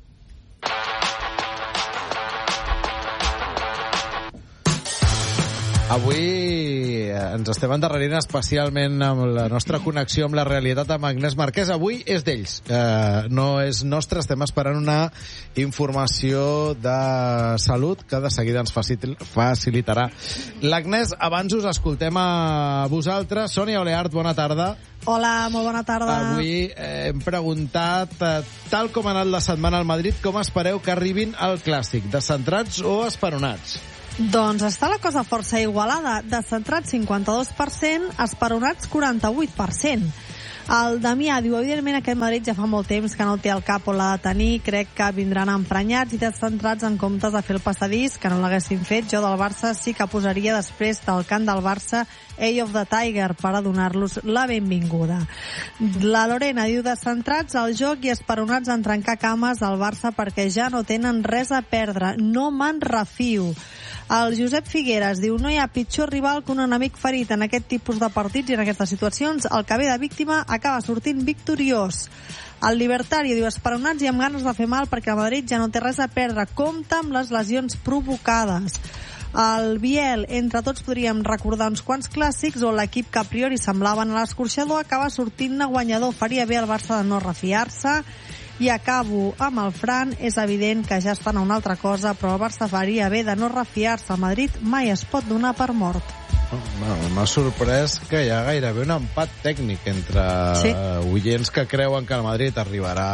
Avui ens estem endarrerint especialment amb la nostra connexió amb la realitat amb Agnès Marquès. Avui és d'ells, eh, no és nostra. Estem esperant una informació de salut que de seguida ens facilitarà l'Agnès. Abans us escoltem a vosaltres. Sònia Oleart, bona tarda. Hola, molt bona tarda. Avui eh, hem preguntat, eh, tal com ha anat la setmana al Madrid, com espereu que arribin al Clàssic? Descentrats o esperonats? Doncs està la cosa força igualada. Descentrats cinquanta-dos per cent, esperonats quaranta-vuit per cent. El Damià diu, evidentment aquest Madrid ja fa molt temps que no té el cap on l'ha de tenir, crec que vindran emprenyats i descentrats en comptes de fer el passadís, que no l'haguessin fet. Jo del Barça sí que posaria després del cant del Barça Eye of the Tiger per a donar-los la benvinguda. La Lorena diu, descentrats al joc i esperonats en trencar cames al Barça perquè ja no tenen res a perdre, no me'n refio. El Josep Figueres diu, no hi ha pitjor rival que un enemic ferit en aquest tipus de partits i en aquestes situacions. El que ve de víctima acaba sortint victoriós. El Libertari diu, esperonats i amb ganes de fer mal perquè el Madrid ja no té res a perdre. Compte amb les lesions provocades. El Biel, entre tots podríem recordar uns quants clàssics on l'equip que a priori semblaven a l'escorxador acaba sortint-ne guanyador. Faria bé el Barça de no refiar-se. I acabo amb el Fran. És evident que ja estan a una altra cosa, però el Barça faria bé de no refiar-se. El Madrid mai es pot donar per mort. Oh, m'ha sorprès que hi ha gairebé un empat tècnic entre sí. oients que creuen que el Madrid arribarà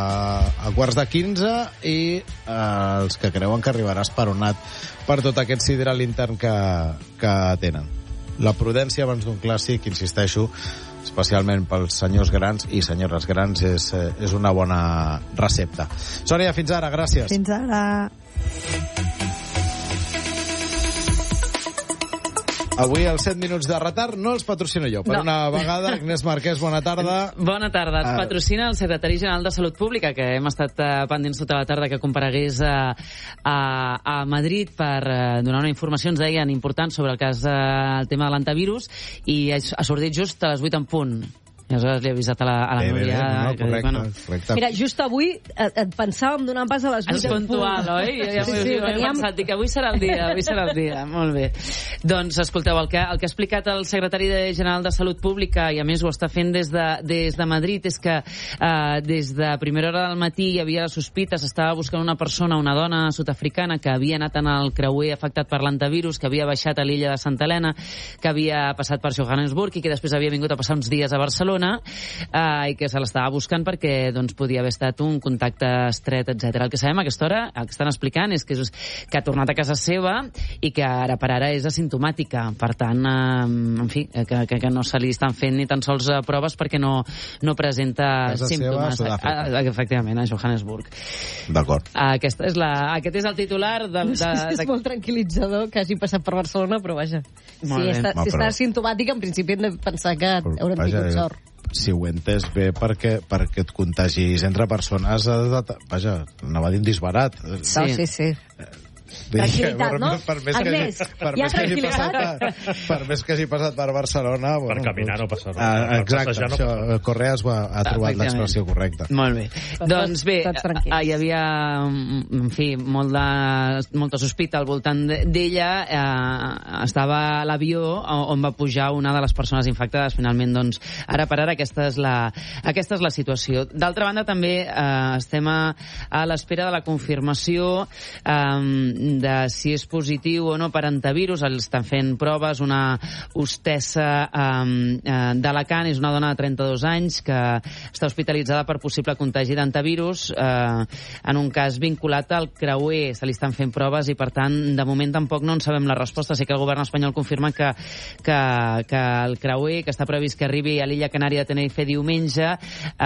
a quarts de quinze i eh, els que creuen que arribarà esperonat per tot aquest sideral intern que, que tenen. La prudència abans d'un clàssic, insisteixo, especialment pels senyors grans i senyores grans, és, és una bona recepta. Sònia, fins ara, gràcies. Fins ara. Avui els set minuts de retard no els patrocino jo. Per no. una vegada, Agnès Marquès, bona tarda. Bona tarda. Ens patrocina el secretari general de Salut Pública, que hem estat uh, pendents tota la tarda que comparegués uh, a, a Madrid per uh, donar una informació, ens deien, important sobre el cas, uh, el tema de l'antivirus, i ha, ha sortit just a les vuit en punt. I aleshores li he avisat a la, a la bé, Núria... Bé, bé, no, correcte, bueno. correcte. Mira, just avui et, et pensàvem donar pas a les vuit. És puntual, oi? Ja sí, sí, he pensat, dic, avui serà el dia, avui serà el dia. Molt bé. Doncs, escolteu, el que, el que ha explicat el secretari de general de Salut Pública, i a més ho està fent des de, des de Madrid, és que eh, des de primera hora del matí hi havia la sospita, s'estava buscant una persona, una dona sud-africana, que havia anat en el creuer afectat per l'antivirus, que havia baixat a l'illa de Santa Helena, que havia passat per Johannesburg i que després havia vingut a passar uns dies a Barcelona, Uh, i que se l'estava buscant perquè doncs, podia haver estat un contacte estret, etcètera. El que sabem a aquesta hora, el que estan explicant, és que, és, que ha tornat a casa seva i que ara per ara és asimptomàtica. Per tant, uh, en fi, que, que, que no se li estan fent ni tan sols uh, proves perquè no, no presenta casa símptomes. Seva, uh, efectivament, a Johannesburg. D'acord. Uh, aquest, és la, aquest és el titular de... de, de... És molt tranquil·litzador que hagi passat per Barcelona, però vaja. Si, està, si està asimptomàtica, en principi hem de pensar que haurem tingut sort. Si ho he entès bé, perquè, perquè et contagis entre persones, vaja, anava a dir un disbarat. Sí, sí, sí. Tranquil·litat, no? Per més Agnès, que, per hi ha més que hagi passat per, per més que hagi passat per Barcelona... Bueno, per caminar no passa res. Ah, exacte, per això, no... Correas ha, ha trobat l'expressió correcta. Molt bé. Tots, doncs bé, ah, hi havia, en fi, molt de, molta sospita al voltant d'ella. Eh, estava a l'avió on va pujar una de les persones infectades. Finalment, doncs, ara per ara aquesta és la, aquesta és la situació. D'altra banda, també eh, estem a, a l'espera de la confirmació eh, de si és positiu o no per antivirus. Estan fent proves. Una hostessa um, d'Alacant, és una dona de trenta-dos anys que està hospitalitzada per possible contagi d'antivirus uh, en un cas vinculat al creuer. Se li estan fent proves i, per tant, de moment tampoc no en sabem la resposta. Sé que el govern espanyol confirma que, que, que el creuer, que està previst que arribi a l'illa Canària de Tenerife diumenge,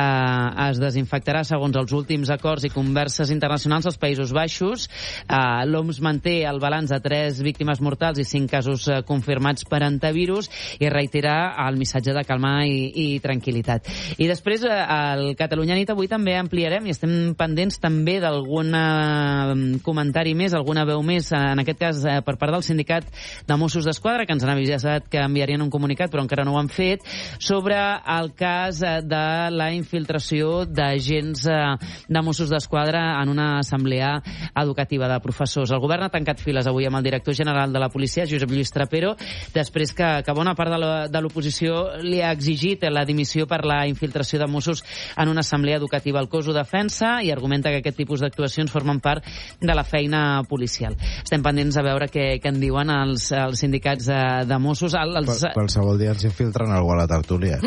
uh, es desinfectarà segons els últims acords i converses internacionals als Països Baixos. Uh, l'O M S manté el balanç de tres víctimes mortals i cinc casos eh, confirmats per antivirus i reitera el missatge de calma i, i tranquil·litat. I després, eh, el Catalunya Nit avui també ampliarem i estem pendents també d'algun eh, comentari més, alguna veu més, en aquest cas eh, per part del sindicat de Mossos d'Esquadra, que ens han avisat que enviarien un comunicat, però encara no ho han fet, sobre el cas eh, de la infiltració d'agents eh, de Mossos d'Esquadra en una assemblea educativa de professors. El govern ha tancat files avui amb el director general de la policia, Josep Lluís Trapero, després que, que bona part de l'oposició li ha exigit la dimissió per la infiltració de Mossos en una assemblea educativa. El cos ho defensa i argumenta que aquest tipus d'actuacions formen part de la feina policial. Estem pendents a veure què, què en diuen els, els sindicats de, de Mossos. El, els... Qualsevol dia ens infiltren algú a la tertúlia.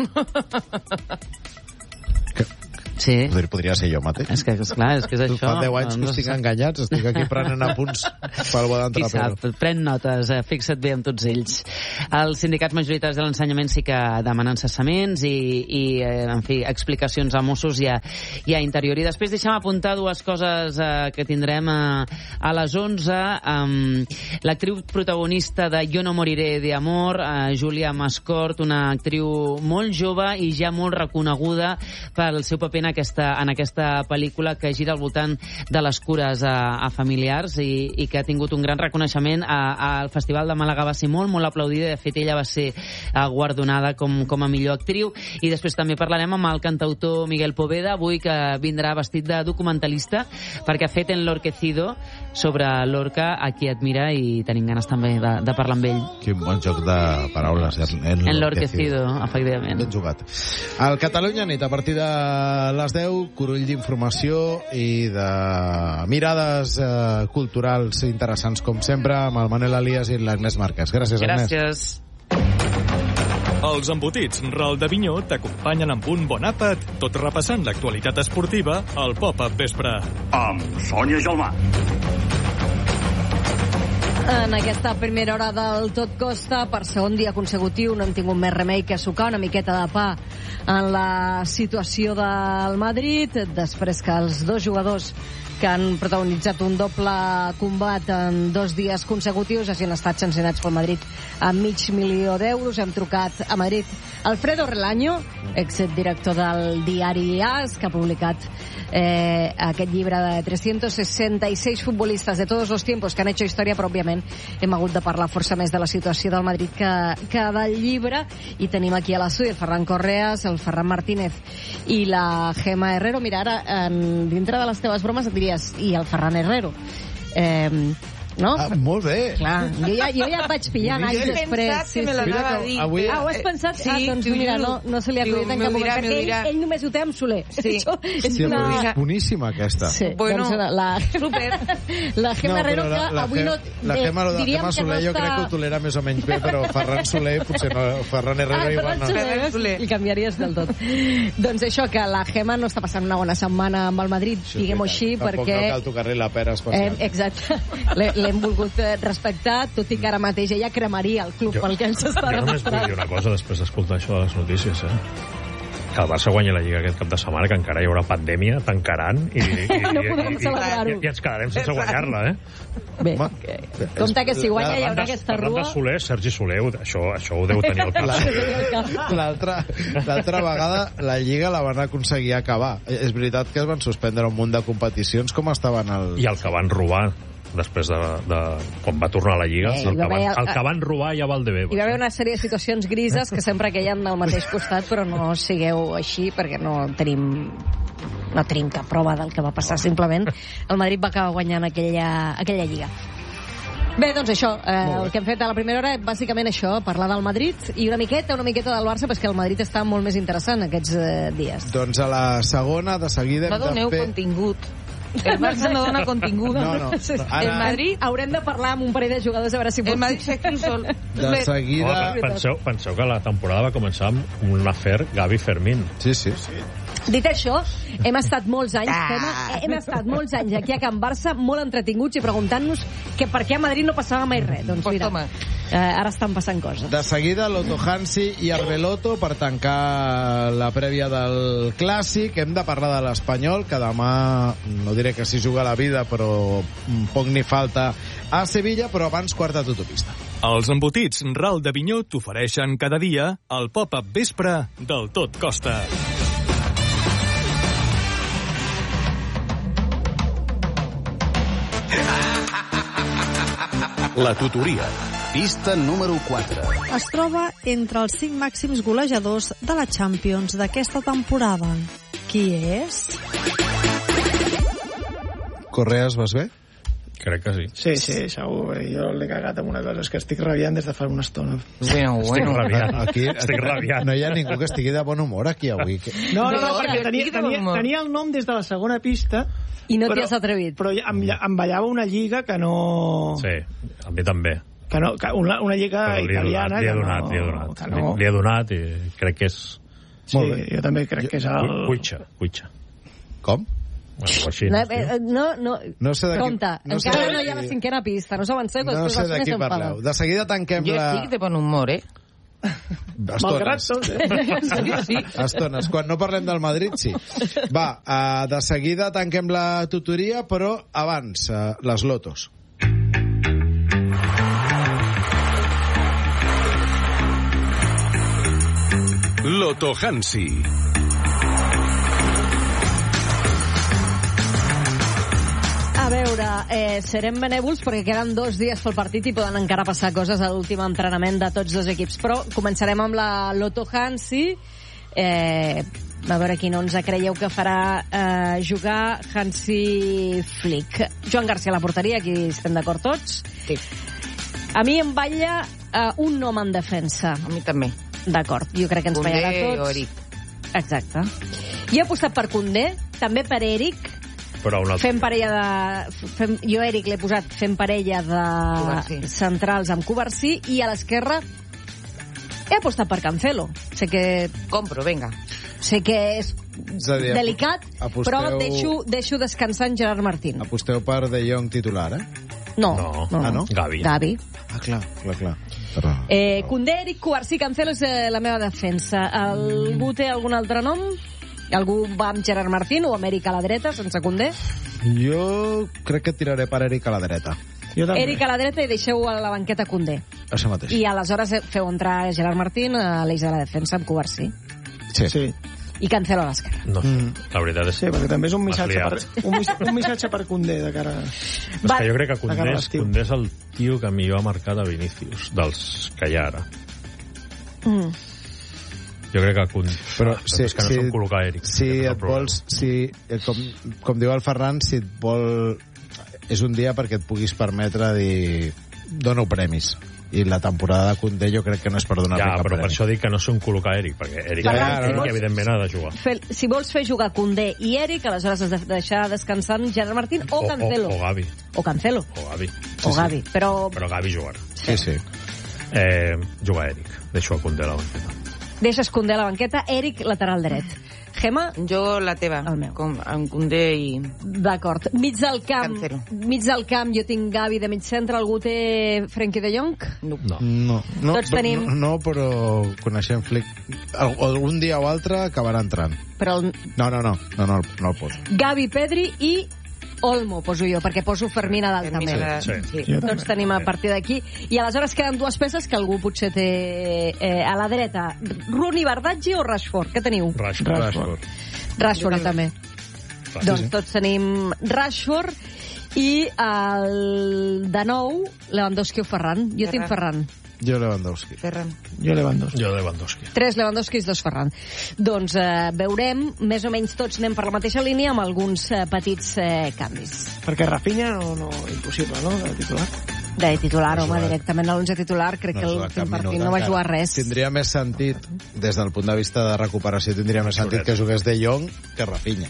Sí. Podria ser jo mateix. És que, esclar, és que és això. Fa deu anys que estic enganyats, estic aquí prenent apunts pel bo d'entrar. Qui sap, pren notes, eh, fixa't bé amb tots ells. Els sindicats majoritaris de l'ensenyament sí que demanen cessaments i, i eh, en fi, explicacions a Mossos i a, i a Interior. I després deixem apuntar dues coses eh, que tindrem a, a les onze. Um, L'actriu protagonista de Jo no moriré de amor, eh, Júlia Mascort, una actriu molt jove i ja molt reconeguda pel seu paper en aquesta, en aquesta pel·lícula que gira al voltant de les cures a, a familiars i, i que ha tingut un gran reconeixement a, al Festival de Màlaga. Va ser molt, molt aplaudida. De fet, ella va ser guardonada com, com a millor actriu. I després també parlarem amb el cantautor Miguel Poveda, avui, que vindrà vestit de documentalista, perquè ha fet Enlorquecido sobre Lorca, a qui admira, i tenim ganes també de, de parlar amb ell. Quin bon joc de paraules. Enlorquecido, Enlorquecido, efectivament. Ben jugat. El Catalunya Nit, a partir de les deu, curull d'informació i de mirades eh, culturals interessants, com sempre, amb el Manel Elias i l'Agnès Marques. Gràcies, Agnès. Gràcies. Els embotits Ral de Vinyó t'acompanyen amb un bon àpat, tot repassant l'actualitat esportiva al Pop-Up Vespre. Amb Sònia Gelmà. En aquesta primera hora del Tot Costa, per segon dia consecutiu, no hem tingut més remei que sucar una miqueta de pa en la situació del Madrid, després que els dos jugadors que han protagonitzat un doble combat en dos dies consecutius hagin estat sancionats pel Madrid amb mig milió d'euros. Hem trucat a Madrid Alfredo Relaño, exdirector del diari AS, que ha publicat eh, aquest llibre de trescientos sesenta y seis futbolistas de todos los tiempos que han hecho historia, però òbviament hem hagut de parlar força més de la situació del Madrid que, que del llibre, i tenim aquí a l'estudi el Ferran Correas, el Ferran Martínez i la Gemma Herrero. Mira, ara, en, dintre de les teves bromes et diries, i el Ferran Herrero. Eh, no? Ah, molt bé. Clar, jo ja, jo ja et vaig pillant anys després. Sí, sí. Dir, avui... Ah, ho has pensat? Sí, ah, doncs mira, no, no se li ha acudit en cap moment, perquè ell, ell només ho té amb Soler. Sí. Això és sí, una... és boníssima, aquesta. Sí, bueno, doncs la... super. La Gemma no, Herrero, la, que la, avui no... La Gemma, la Gemma Soler, no jo està... crec que ho tolera més o menys bé, però Ferran Soler, potser no. Ferran Herrero ah, igual no. Ferran Soler, el canviaries del tot. Doncs això, que la Gemma no està passant una bona setmana amb el Madrid, sí, diguem-ho així, tampoc perquè... Tampoc no cal tocar-li la pera especial. Eh, exacte. L'hem volgut respectar, tot i que ara mateix ella cremaria el club jo, pel que ens està demostrant. Jo només vull dir una cosa després d'escoltar això de les notícies, eh? Que el Barça guanya la Lliga aquest cap de setmana, que encara hi haurà pandèmia tancaran i, i, i, no podem i, celebrar-ho. I, i ens quedarem sense guanyar-la, eh? Bé, Home, compte que si guanya hi haurà aquesta rua... Parlant de Soler, Sergi Soler, això, això ho deu tenir al cap. L'altra vegada la Lliga la van aconseguir acabar. És veritat que es van suspendre un munt de competicions. Com estaven els... I el que van robar després de, de quan va tornar a la Lliga, eh, el, que van, el que van robar ja val de bé. Hi va haver una sèrie de situacions grises que sempre queien al mateix costat, però no sigueu així perquè no tenim no tenim cap prova del que va passar. Simplement el Madrid va acabar guanyant aquella, aquella Lliga. Bé, doncs això, eh, el que hem fet a la primera hora, bàsicament això, parlar del Madrid i una miqueta, una miqueta del Barça, perquè el Madrid està molt més interessant aquests eh, dies. Doncs a la segona, de seguida... No doneu fer... contingut. El Barça no dona contingut. No, no. Ara... El Madrid... Haurem de parlar amb un parell de jugadors a veure si... El Madrid s'escriu sol. De seguida... Oh, penseu, penseu que la temporada va començar amb un afer Gavi-Fermín. Sí, sí, sí. Dit això, hem estat molts anys, ah. hem, hem estat molts anys aquí a Can Barça, molt entretinguts i preguntant-nos que per què a Madrid no passava mai res. Doncs mira, Eh, ara estan passant coses. De seguida, Loto Hansi i Arbeloto per tancar la prèvia del Clàssic. Hem de parlar de l'Espanyol, que demà, no diré que s'hi juga la vida, però poc ni falta a Sevilla, però abans quarta d'autopista. Els embotits Ral d'Avinyó t'ofereixen cada dia el pop-up vespre del Tot Costa. La tutoria. Pista número quatre. Es troba entre els cinc màxims golejadors de la Champions d'aquesta temporada. Qui és? Correas, vas bé? Crec que sí. Sí, sí, segur. Jo l'he cagat amb una cosa, és que estic rabiant des de fa una estona. Bueno, bueno. Estic rabiant. Aquí, estic rabiant. No hi ha ningú que estigui de bon humor aquí avui. No, no, no, perquè tenia, tenia, tenia el nom des de la segona pista. I no t'hi has atrevit. Però em, em ballava una lliga que no... Sí, a mi també. Que no, que una, una lliga però italiana... Li he donat, que li he no, donat. que no... Li he donat i crec que és... Sí, jo també crec que és el... Cuitxa, cuitxa. Com? Bueno, així, no, eh, no, no, no sé de qui, compte, no encara sé no hi ha la cinquena pista, no s'avanceu, que no després sé les de qui parleu. De seguida tanquem jo la... Jo estic de bon humor, eh? Estones. Tot, eh? sí. Estones. Quan no parlem del Madrid, sí. Va, uh, de seguida tanquem la tutoria, però abans, uh, les lotos. Loto Hansi. A veure, eh, serem benèvols perquè queden dos dies pel partit i poden encara passar coses a l'últim entrenament de tots dos equips. Però començarem amb la Loto Hansi. Eh, a veure qui no ens creieu que farà eh, jugar Hansi Flick. Joan García a la porteria, aquí estem d'acord tots. Sí. A mi em balla eh, un nom en defensa. A mi també. D'acord, jo crec que ens Koundé ballarà tots. O Eric. Exacte. Jo he apostat per Koundé, també per Eric. Però un altre. Fem parella de... Fem, jo, Eric, l'he posat fent parella de Covarsí. Centrals amb Covarsí, i a l'esquerra he apostat per Cancelo. Sé que... Compro, venga. Sé que és, és dir, delicat, aposteu... però deixo, deixo descansar en Gerard Martín. Aposteu per De Jong titular, eh? No. No. no. Ah, no? Gavi. Gavi. Ah, clar, clar, clar. Però... Eh, Koundé, Eric, Covarsí, Cancelo és eh, la meva defensa. Algú té algun altre nom? Algú va amb Gerard Martín o amb Eric a la dreta, sense Koundé? Jo crec que tiraré per Eric a la dreta. Jo també. Eric a la dreta i deixeu a la banqueta Koundé. Això mateix. I aleshores feu entrar Gerard Martín a l'eix de la defensa amb Covarsí. Sí. Sí. I Cancelo a l'esquerra. No sé, mm. la veritat és... Sí, perquè també és un missatge, liat. per, un, mis, un missatge per Koundé de cara... És que jo crec que Koundé és, Koundé és el tio que millor ha marcat a Vinícius, dels que hi ha ara. Mm. Jo crec que Koundé... Però ah, sí, és que no sí, són col·locar Eric. Si et vols... Si, com, com diu el Ferran, si et vol... És un dia perquè et puguis permetre dir... Dono premis. I la temporada de Koundé jo crec que no és per donar-li ja, cap però premi. per això dic que no són col·locar Eric, perquè Eric, Ferran, ja, si vols- evidentment ha de jugar. Fe, si vols fer jugar Koundé i Eric, aleshores has de deixar descansant Gerard Martín o, O, Cancelo. o, o Gavi. O Cancelo. O Gavi. O Gavi. Però... Però Gavi jugarà. Sí, sí. Eh, jugar Eric. Deixo a Koundé a la banqueta. Deixes Koundé a la banqueta, Eric lateral dret. Gemma? Jo la teva, el meu. Com, amb Koundé i... D'acord. Mig del camp, Cancelo. mig del camp jo tinc Gavi de mig centre, algú té Frenkie de Jong? No. No. No, no, Tots tenim- no, no, però coneixem Flick. Al- Algun dia o altre acabarà entrant. Però el No, no, no, no, no, no el poso. Gavi, Pedri i Olmo poso jo, perquè poso Fermín a dalt també. Fermín a- Sí. sí. Jo Tots també. tenim a partir d'aquí. I aleshores queden dues peces que algú potser té eh, a la dreta. Rooney, Bardaggi o Rashford? Què teniu? Rashford. Rashford. Rashford, jo també. Rashford. Doncs tots tenim Rashford i el de nou Lewandowski o Ferran. Jo tinc Ferran. Jo Lewandowski. Ferran. Jo Lewandowski. Jo Lewandowski. Tres Lewandowski i dos Ferran. Doncs eh, veurem, més o menys tots anem per la mateixa línia amb alguns eh, petits eh, canvis. Perquè Rafinha no, no, impossible, no?, de titular. De titular, No home, juga. directament a l'onze titular, crec que juga el cap partit minut no va encara. jugar res. Tindria més sentit, des del punt de vista de recuperació, tindria més sentit que jugués De Jong que Rafinha.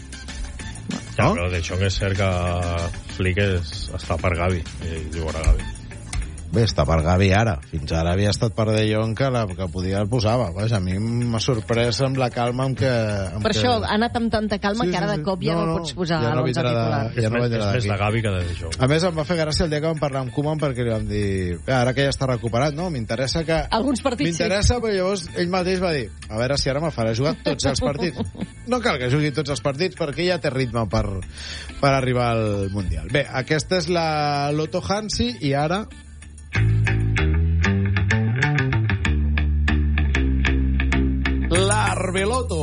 Ja, No? però d'això que és cert que Flick és, està per Gavi i jugarà Gavi. bé, està per Gavi ara. Fins ara havia estat per De Jong, que, la, que podia el posava. Vaja, a mi m'ha sorprès amb la calma amb què... Amb per que... això ha anat amb tanta calma sí, que ara de cop ja no, no, no pots posar ja no l'onze titular. Ja no és més de Gavi que de De Jong. A més, em va fer gràcia el dia que vam parlar amb Koeman perquè li vam dir, ara que ja està recuperat, no? M'interessa que... Alguns partits M'interessa, sí. però llavors ell mateix va dir, a veure si ara me'l farà jugar tots els partits. No cal que jugui tots els partits perquè ja té ritme per, per arribar al Mundial. Bé, aquesta és la Loto Hansi i ara... l'Arbeloto.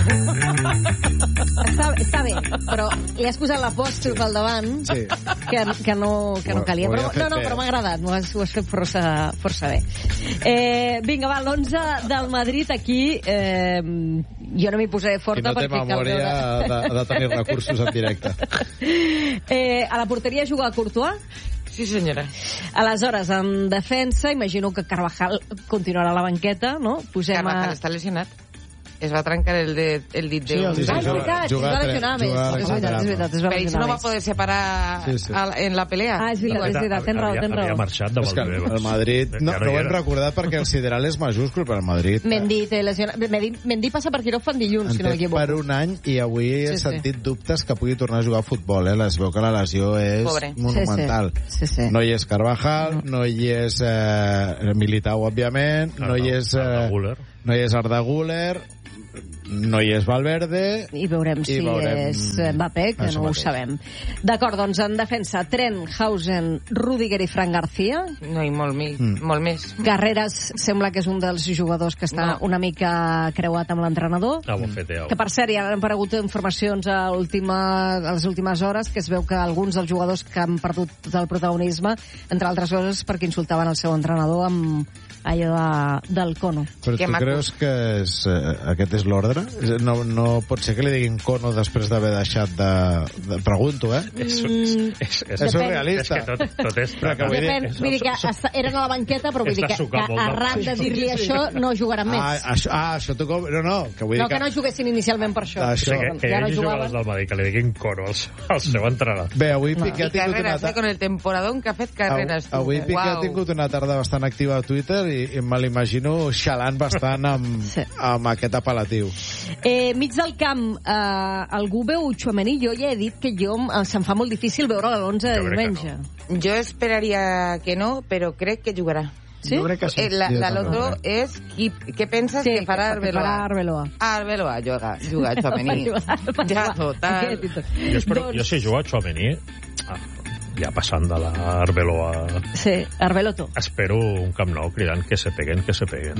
Està, està bé, però li has posat l'apòstrof al davant, sí. que, que, no, que no calia. Però, no, no, però m'ha agradat, ho has, ho has fet força, força bé. Eh, vinga, va, l'onze del Madrid aquí, eh, jo no m'hi posaré forta perquè... Qui no té memòria veure... de, de tenir recursos en directe. Eh, a la porteria juga Courtois? Sí, senyora. Aleshores, en defensa, imagino que Carvajal continuarà a la banqueta, no? Posem Carvajal a... està lesionat. Es va trencar el, de, el dit de... Sí, el dit de... Ah, és veritat, es va lesionar més. És veritat, és veritat, es va lesionar més. no va poder separar sí, sí. A, en la pelea. Ah, és veritat, és veritat, ten raó, ten raó. Havia marxat de Valdebebas. El Madrid, no, no ho hem recordat perquè el sideral és majúscul per al Madrid. Mendy té lesionat. Mendy passa per quiròfan dilluns, si no m'equivoco. Per un any i avui he sí, sentit sí. dubtes que pugui tornar a jugar a futbol, eh? Es veu que la lesió és Pobre. monumental. Sí, sí. Sí, sí. No hi és Carvajal, no hi és eh, Militao, òbviament, no hi és... Eh, no hi és Arda Güler, no hi és Valverde... I veurem i si veurem... és Mbappé, que no ho sabem. D'acord, doncs en defensa, Trent, Hausen, Rüdiger i Fran García. No, i molt, mi, mm. molt més. Carreras sembla que és un dels jugadors que està no. una mica creuat amb l'entrenador. Ah, ho fet, ja. Que, per cert, ja han aparegut informacions a, última, a les últimes hores que es veu que alguns dels jugadors que han perdut tot el protagonisme, entre altres coses, perquè insultaven el seu entrenador amb allò de, del cono. Però que tu maco. creus que és, eh, aquest és l'ordre? No, no pot ser que li diguin cono després d'haver deixat de... de pregunto, eh? És, és, és, és, és surrealista. És que tot, tot és... Però que vull dir, vull dir que esta, eren a la banqueta, però vull dir que, que arran de dir-li això no jugaran més. Ah, això, ah, això t'ho com... No, no, que vull dir no, que... que no juguessin inicialment per això. això. Que, que hi hagi no jugadors del Madrid que li diguin cono al, al seu entrenador. Bé, avui no. Piqué ha tingut Carreras, una... eh, con el temporadón que ha fet Carreras. Av avui Piqué wow. ha tingut una tarda bastant activa a Twitter i, i me l'imagino xalant bastant amb, sí. amb aquest apel·latiu. Eh, mig del camp, eh, algú veu Tchouaméni? Jo ja he dit que jo se'm fa molt difícil veure a l'onze de diumenge. No. Jo esperaria que no, però crec que jugarà. Sí? Jo crec que sí. Eh, la, la l'altre és qui, què penses sí, que farà Arbeloa? Farà Arbeloa. Ah, Arbeloa, juga, juga Tchouaméni. Ja, total. Jo, espero, jo si jugo a Tchouaméni... Ah, ja passant de l'Arbeloa... Sí, Arbeloto. Espero un Camp Nou cridant que se peguen, que se peguen.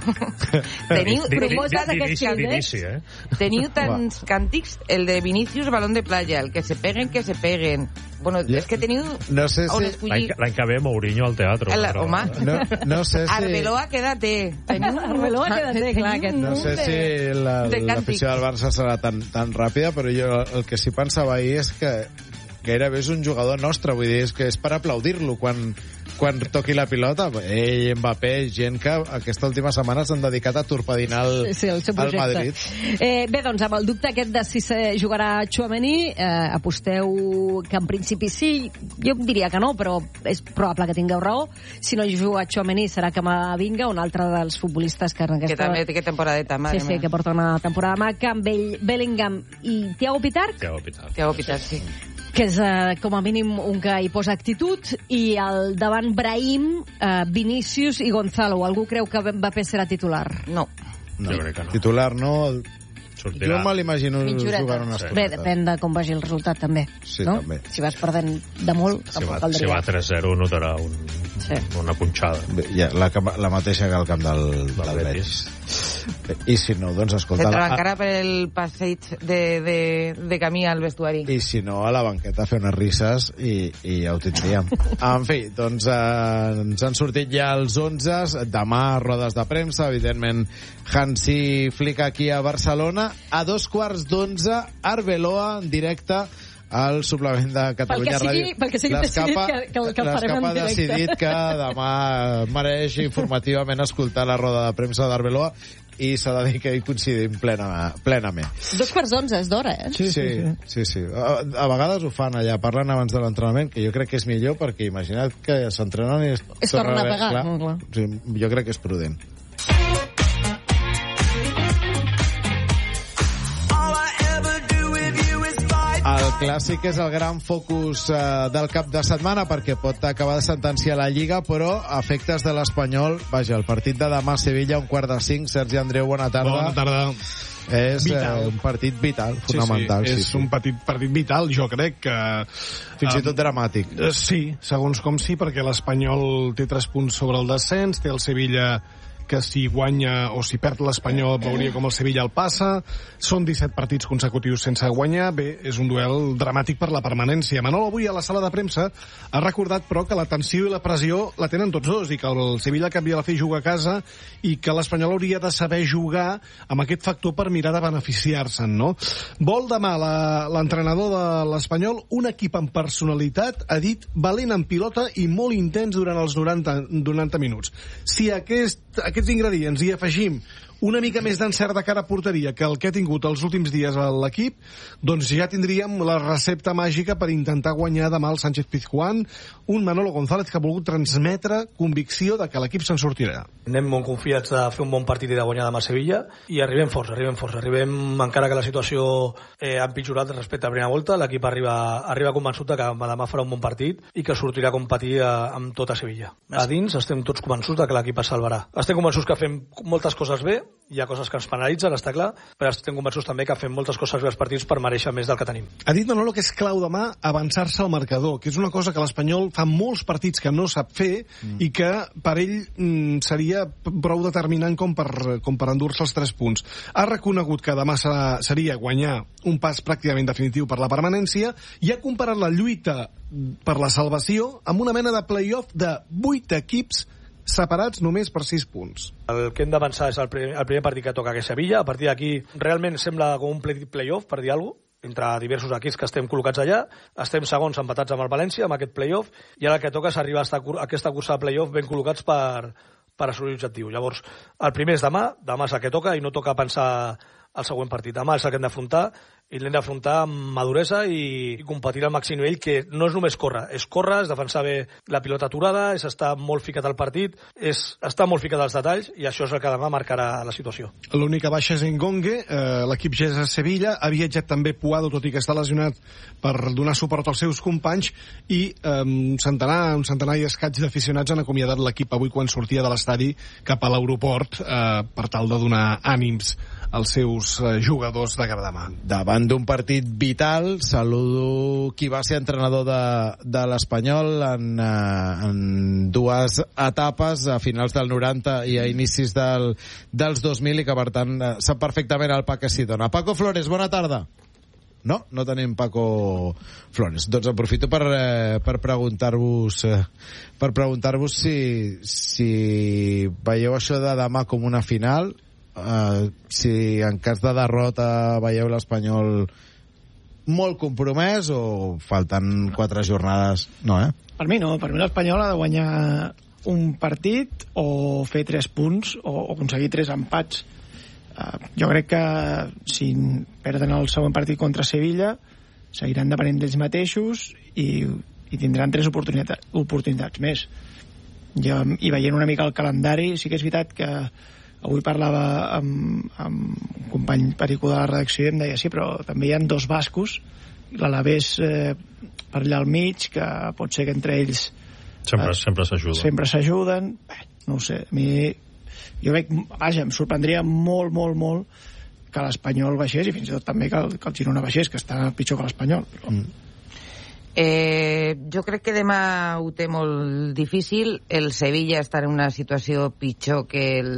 Teniu propostes d'aquest d'inici, eh? Teniu tants càntics, el de Vinicius, balón de playa, el que se peguen, que se peguen. Bueno, és que teniu... No sé si... L'any que ve Mourinho al teatre. La, però... home. No, no sé si... Arbeloa, quédate. Teniu... Arbeloa, quédate, clar. Aquest no sé si l'afició del Barça serà tan, tan ràpida, però jo el que sí pensava ahir és que gairebé és un jugador nostre, vull dir, és que és per aplaudir-lo quan, quan toqui la pilota. Ell, Mbappé, gent que aquesta última setmana s'han dedicat a torpedinar el, sí, sí, el seu al Madrid. Eh, bé, doncs, amb el dubte aquest de si se jugarà Tchouaméni, eh, aposteu que en principi sí, jo diria que no, però és probable que tingueu raó. Si no juga Tchouaméni serà Camavinga, un altre dels futbolistes que en aquesta... Que també té temporadeta, madre sí, sí, que porta una temporada maca, amb ell, Bellingham i Thiago Pitarch. Thiago Pitarch. Thiago Pitarch, sí. Que és eh, com a mínim un que hi posa actitud, i al davant Brahim, eh, Vinícius i Gonzalo. Algú creu que Mbappé serà titular? No. No, jo crec que no. Titular no... Sortirà. Jo me l'imagino jugant una estoneta. Bé, depèn de com vagi el resultat, també. Sí, no? també. Si vas perdent de molt, si tampoc va, caldria. Si va tres zero, notarà un, sí. una punxada. Bé, ja, la, la mateixa que al camp del, del, del Betis. I si no, doncs, escolta... Se trencarà per el passeig de, de, de camí al vestuari. I si no, a la banqueta fer unes risses i, i ja ho tindríem. En fi, doncs eh, ens han sortit ja els onze. Demà, rodes de premsa, evidentment, Hansi Flick aquí a Barcelona. A dos quarts d'onze, Arbeloa en directe al suplement de Catalunya Ràdio. Pel que sigui decidit que, que, que el farem en directe. L'Escapa ha decidit que demà mereix informativament escoltar la roda de premsa d'Arbeloa i s'ha de dir que hi coincidim plena, plenament. Dos quarts d'onze, és d'hora, eh? Sí, sí, sí. sí, sí. A, a vegades ho fan allà, parlen abans de l'entrenament, que jo crec que és millor, perquè imagina't que s'entrenen i es, es tornen a pegar. Clar, clar. Sí, jo crec que és prudent. El clàssic és el gran focus eh, del cap de setmana perquè pot acabar de sentenciar la Lliga, però a efectes de l'Espanyol, vaja, el partit de demà a Sevilla, un quart de cinc. Sergi Andreu, bona tarda. Bona tarda. És eh, un partit vital, fonamental. Sí, sí, és sí, sí. un partit, partit vital, jo crec que... Fins i tot dramàtic. Eh, sí, segons com sí, perquè l'Espanyol té tres punts sobre el descens, té el Sevilla que si guanya o si perd l'Espanyol veuria com el Sevilla el passa. Són disset partits consecutius sense guanyar. Bé, és un duel dramàtic per la permanència. Manol avui a la sala de premsa ha recordat, però, que la tensió i la pressió la tenen tots dos i que el Sevilla canvia la fi juga a casa i que l'Espanyol hauria de saber jugar amb aquest factor per mirar de beneficiar-se'n, no? Vol demà l'entrenador de l'Espanyol un equip amb personalitat, ha dit, valent en pilota i molt intens durant els noranta, noranta minuts. Si aquest aquests ingredients i afegim una mica més d'encert de cara a porteria que el que ha tingut els últims dies a l'equip, doncs ja tindríem la recepta màgica per intentar guanyar demà el Sánchez Pizjuán, un Manolo González que ha volgut transmetre convicció de que l'equip se'n sortirà. Anem molt confiats de fer un bon partit i de guanyar demà a Sevilla i arribem forts, arribem forts, arribem encara que la situació eh, ha empitjorat respecte a la primera volta, l'equip arriba, arriba convençut que demà farà un bon partit i que sortirà a competir a, amb tota Sevilla. A dins estem tots convençuts de que l'equip es salvarà. Estem convençuts que fem moltes coses bé, hi ha coses que ens penalitzen, està clar, però estem convençuts també que fem moltes coses bé als partits per mereixer més del que tenim. Ha dit Manolo que és clau demà avançar-se al marcador, que és una cosa que l'Espanyol fa molts partits que no sap fer mm. i que per ell mm, seria prou determinant com per, com per endur-se els tres punts. Ha reconegut que demà seria guanyar un pas pràcticament definitiu per la permanència i ha comparat la lluita per la salvació amb una mena de play-off de vuit equips separats només per sis punts. El que hem de pensar és el primer, el primer partit que toca que és Sevilla. A partir d'aquí realment sembla com un play-off, per dir alguna cosa, entre diversos equips que estem col·locats allà. Estem segons empatats amb el València, amb aquest play-off, i ara el que toca és arribar a aquesta cursa de play-off ben col·locats per, per assolir l'objectiu. Llavors, el primer és demà, demà és el que toca, i no toca pensar al següent partit. Demà és el que hem d'afrontar, i l'hem d'afrontar amb maduresa i, i competir al màxim nivell, que no és només córrer, és córrer, és defensar bé la pilota aturada, és estar molt ficat al partit, és estar molt ficat als detalls, i això és el que demà marcarà la situació. L'única baixa és Ngongue, eh, l'equip ja és a Sevilla, ha viatjat també Puado, tot i que està lesionat, per donar suport als seus companys, i eh, un centenar, un centenar i escaig d'aficionats han acomiadat l'equip avui quan sortia de l'estadi cap a l'aeroport eh, per tal de donar ànims als seus eh, jugadors de cara a demà. Davant d'un partit vital, saludo qui va ser entrenador de, de l'Espanyol en, eh, en dues etapes, a finals del noranta i a inicis del, dels dos mil, i que per tant eh, sap perfectament el pa que s'hi dona. Paco Flores, bona tarda. No, no tenim Paco Flores. Doncs aprofito per, eh, per preguntar-vos eh, per preguntar-vos si, si veieu això de demà com una final. Uh, si en cas de derrota veieu l'Espanyol molt compromès o falten quatre jornades. No, eh? Per mi no, per mi l'Espanyol ha de guanyar un partit o fer tres punts o, o aconseguir tres empats. Uh, jo crec que si perden el següent partit contra Sevilla seguiran depenent d'ells mateixos i, i tindran tres oportunitats, oportunitats més. Jo, i veient una mica el calendari, sí que és veritat que avui parlava amb, amb un company perico de la redacció i em deia sí, però també hi ha dos bascos, l'Alavés eh, per allà al mig, que pot ser que entre ells sempre, eh, sempre s'ajuden sempre s'ajuden, Bé, no ho sé, a mi jo veig, vaja, em sorprendria molt, molt, molt que l'Espanyol baixés i fins i tot també que el, que el Girona baixés, que està pitjor que l'Espanyol, però... mm. Eh, jo crec que demà ho té molt difícil. El Sevilla està en una situació pitjor que el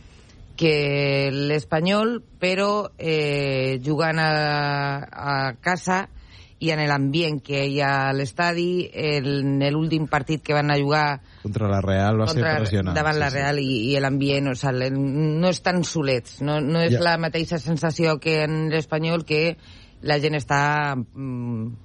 que l'Espanyol, però eh, jugant a, a casa i en l'ambient que hi ha a l'estadi, en l'últim partit que van a jugar contra la Real va ser impressionant davant sí, la Real sí. i, i l'ambient, o sigui, no estan solets, no, no és yeah. la mateixa sensació que en l'Espanyol, que la gent està mm,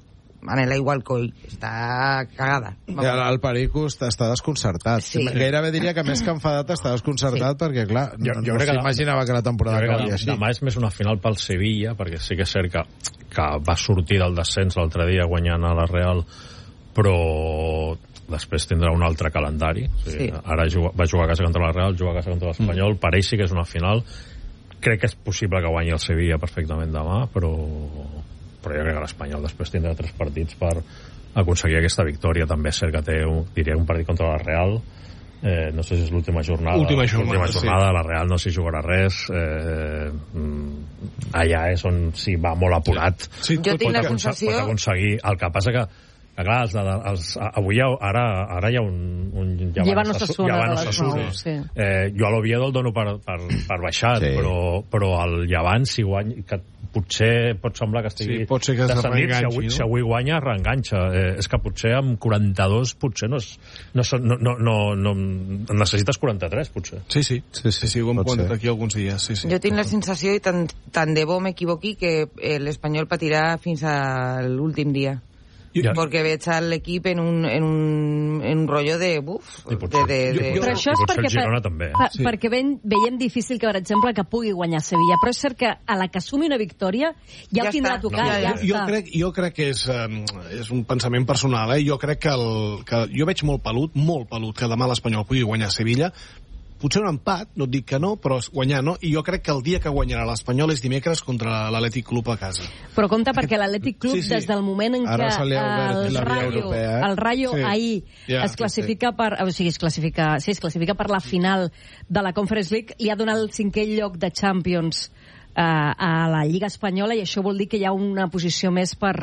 Manela igual coll, està cagada. I el, el Perico està, està desconcertat. Sí. Gairebé diria que més que enfadat està desconcertat, sí. perquè, clar, jo, jo no s'imaginava que la temporada acabaria així. Demà és més una final pel Sevilla, perquè sí que és cert que, que va sortir del descens l'altre dia guanyant a la Real, però després tindrà un altre calendari. O sigui, sí. Ara juga, va jugar a casa contra la Real, juga a casa contra l'Espanyol, mm. per ell sí que és una final. Crec que és possible que guanyi el Sevilla perfectament demà, però, però jo crec que l'Espanyol després tindrà tres partits per aconseguir aquesta victòria. També és cert que té, un, diria, un partit contra la Real, eh, no sé si és l'última jornada, última jornada, última jornada sí. La Real no s'hi jugarà res, eh, allà és on s'hi va molt apurat. Sí, jo tinc la sensació... Pot aconseguir, el que passa que clar, els, els, avui ha, ara, ara hi ha un, un Llevan Osasuna, sí. eh, jo a l'Oviedo el dono per, per, per baixat, sí. però, però el Llevant si guanya, que potser pot semblar que estigui sí, pot ser que descendit, si avui, no? si avui guanya reenganxa, eh, és que potser amb quaranta-dos potser no, és, no, no, no, no, no necessites quaranta-tres potser. Sí, sí, sí, sí, sí ho hem comentat aquí alguns dies, sí, sí. Jo tinc la sensació, i tant, tant de bo m'equivoqui, que eh, l'Espanyol patirà fins a l'últim dia. Ja. Porque veig a l'equip en un, en un, en un rotllo de buf. De, de, de... Però això és perquè, per, per, sí. perquè veiem, veiem difícil que, per exemple, que pugui guanyar Sevilla, però és cert que a la que assumi una victòria ja, ja ho tindrà tocat. No. Ja, ja jo, crec, jo crec que és, um, és un pensament personal, eh? Jo crec que, el, que jo veig molt pelut, molt pelut, que demà l'Espanyol pugui guanyar Sevilla. Potser un empat, no et dic que no, però guanyar no, i jo crec que el dia que guanyarà l'Espanyol és dimecres contra l'Atlètic Club a casa. Però compte, perquè l'Atlètic Club, sí, sí. des del moment en Ara què el Rayo, europea, eh? el Rayo sí. ahir ja, es classifica sí. per... O sigui, es classifica, sí, es classifica per la final de la Conference League, li ha donat el cinquè lloc de Champions eh, a la Lliga Espanyola, i això vol dir que hi ha una posició més per,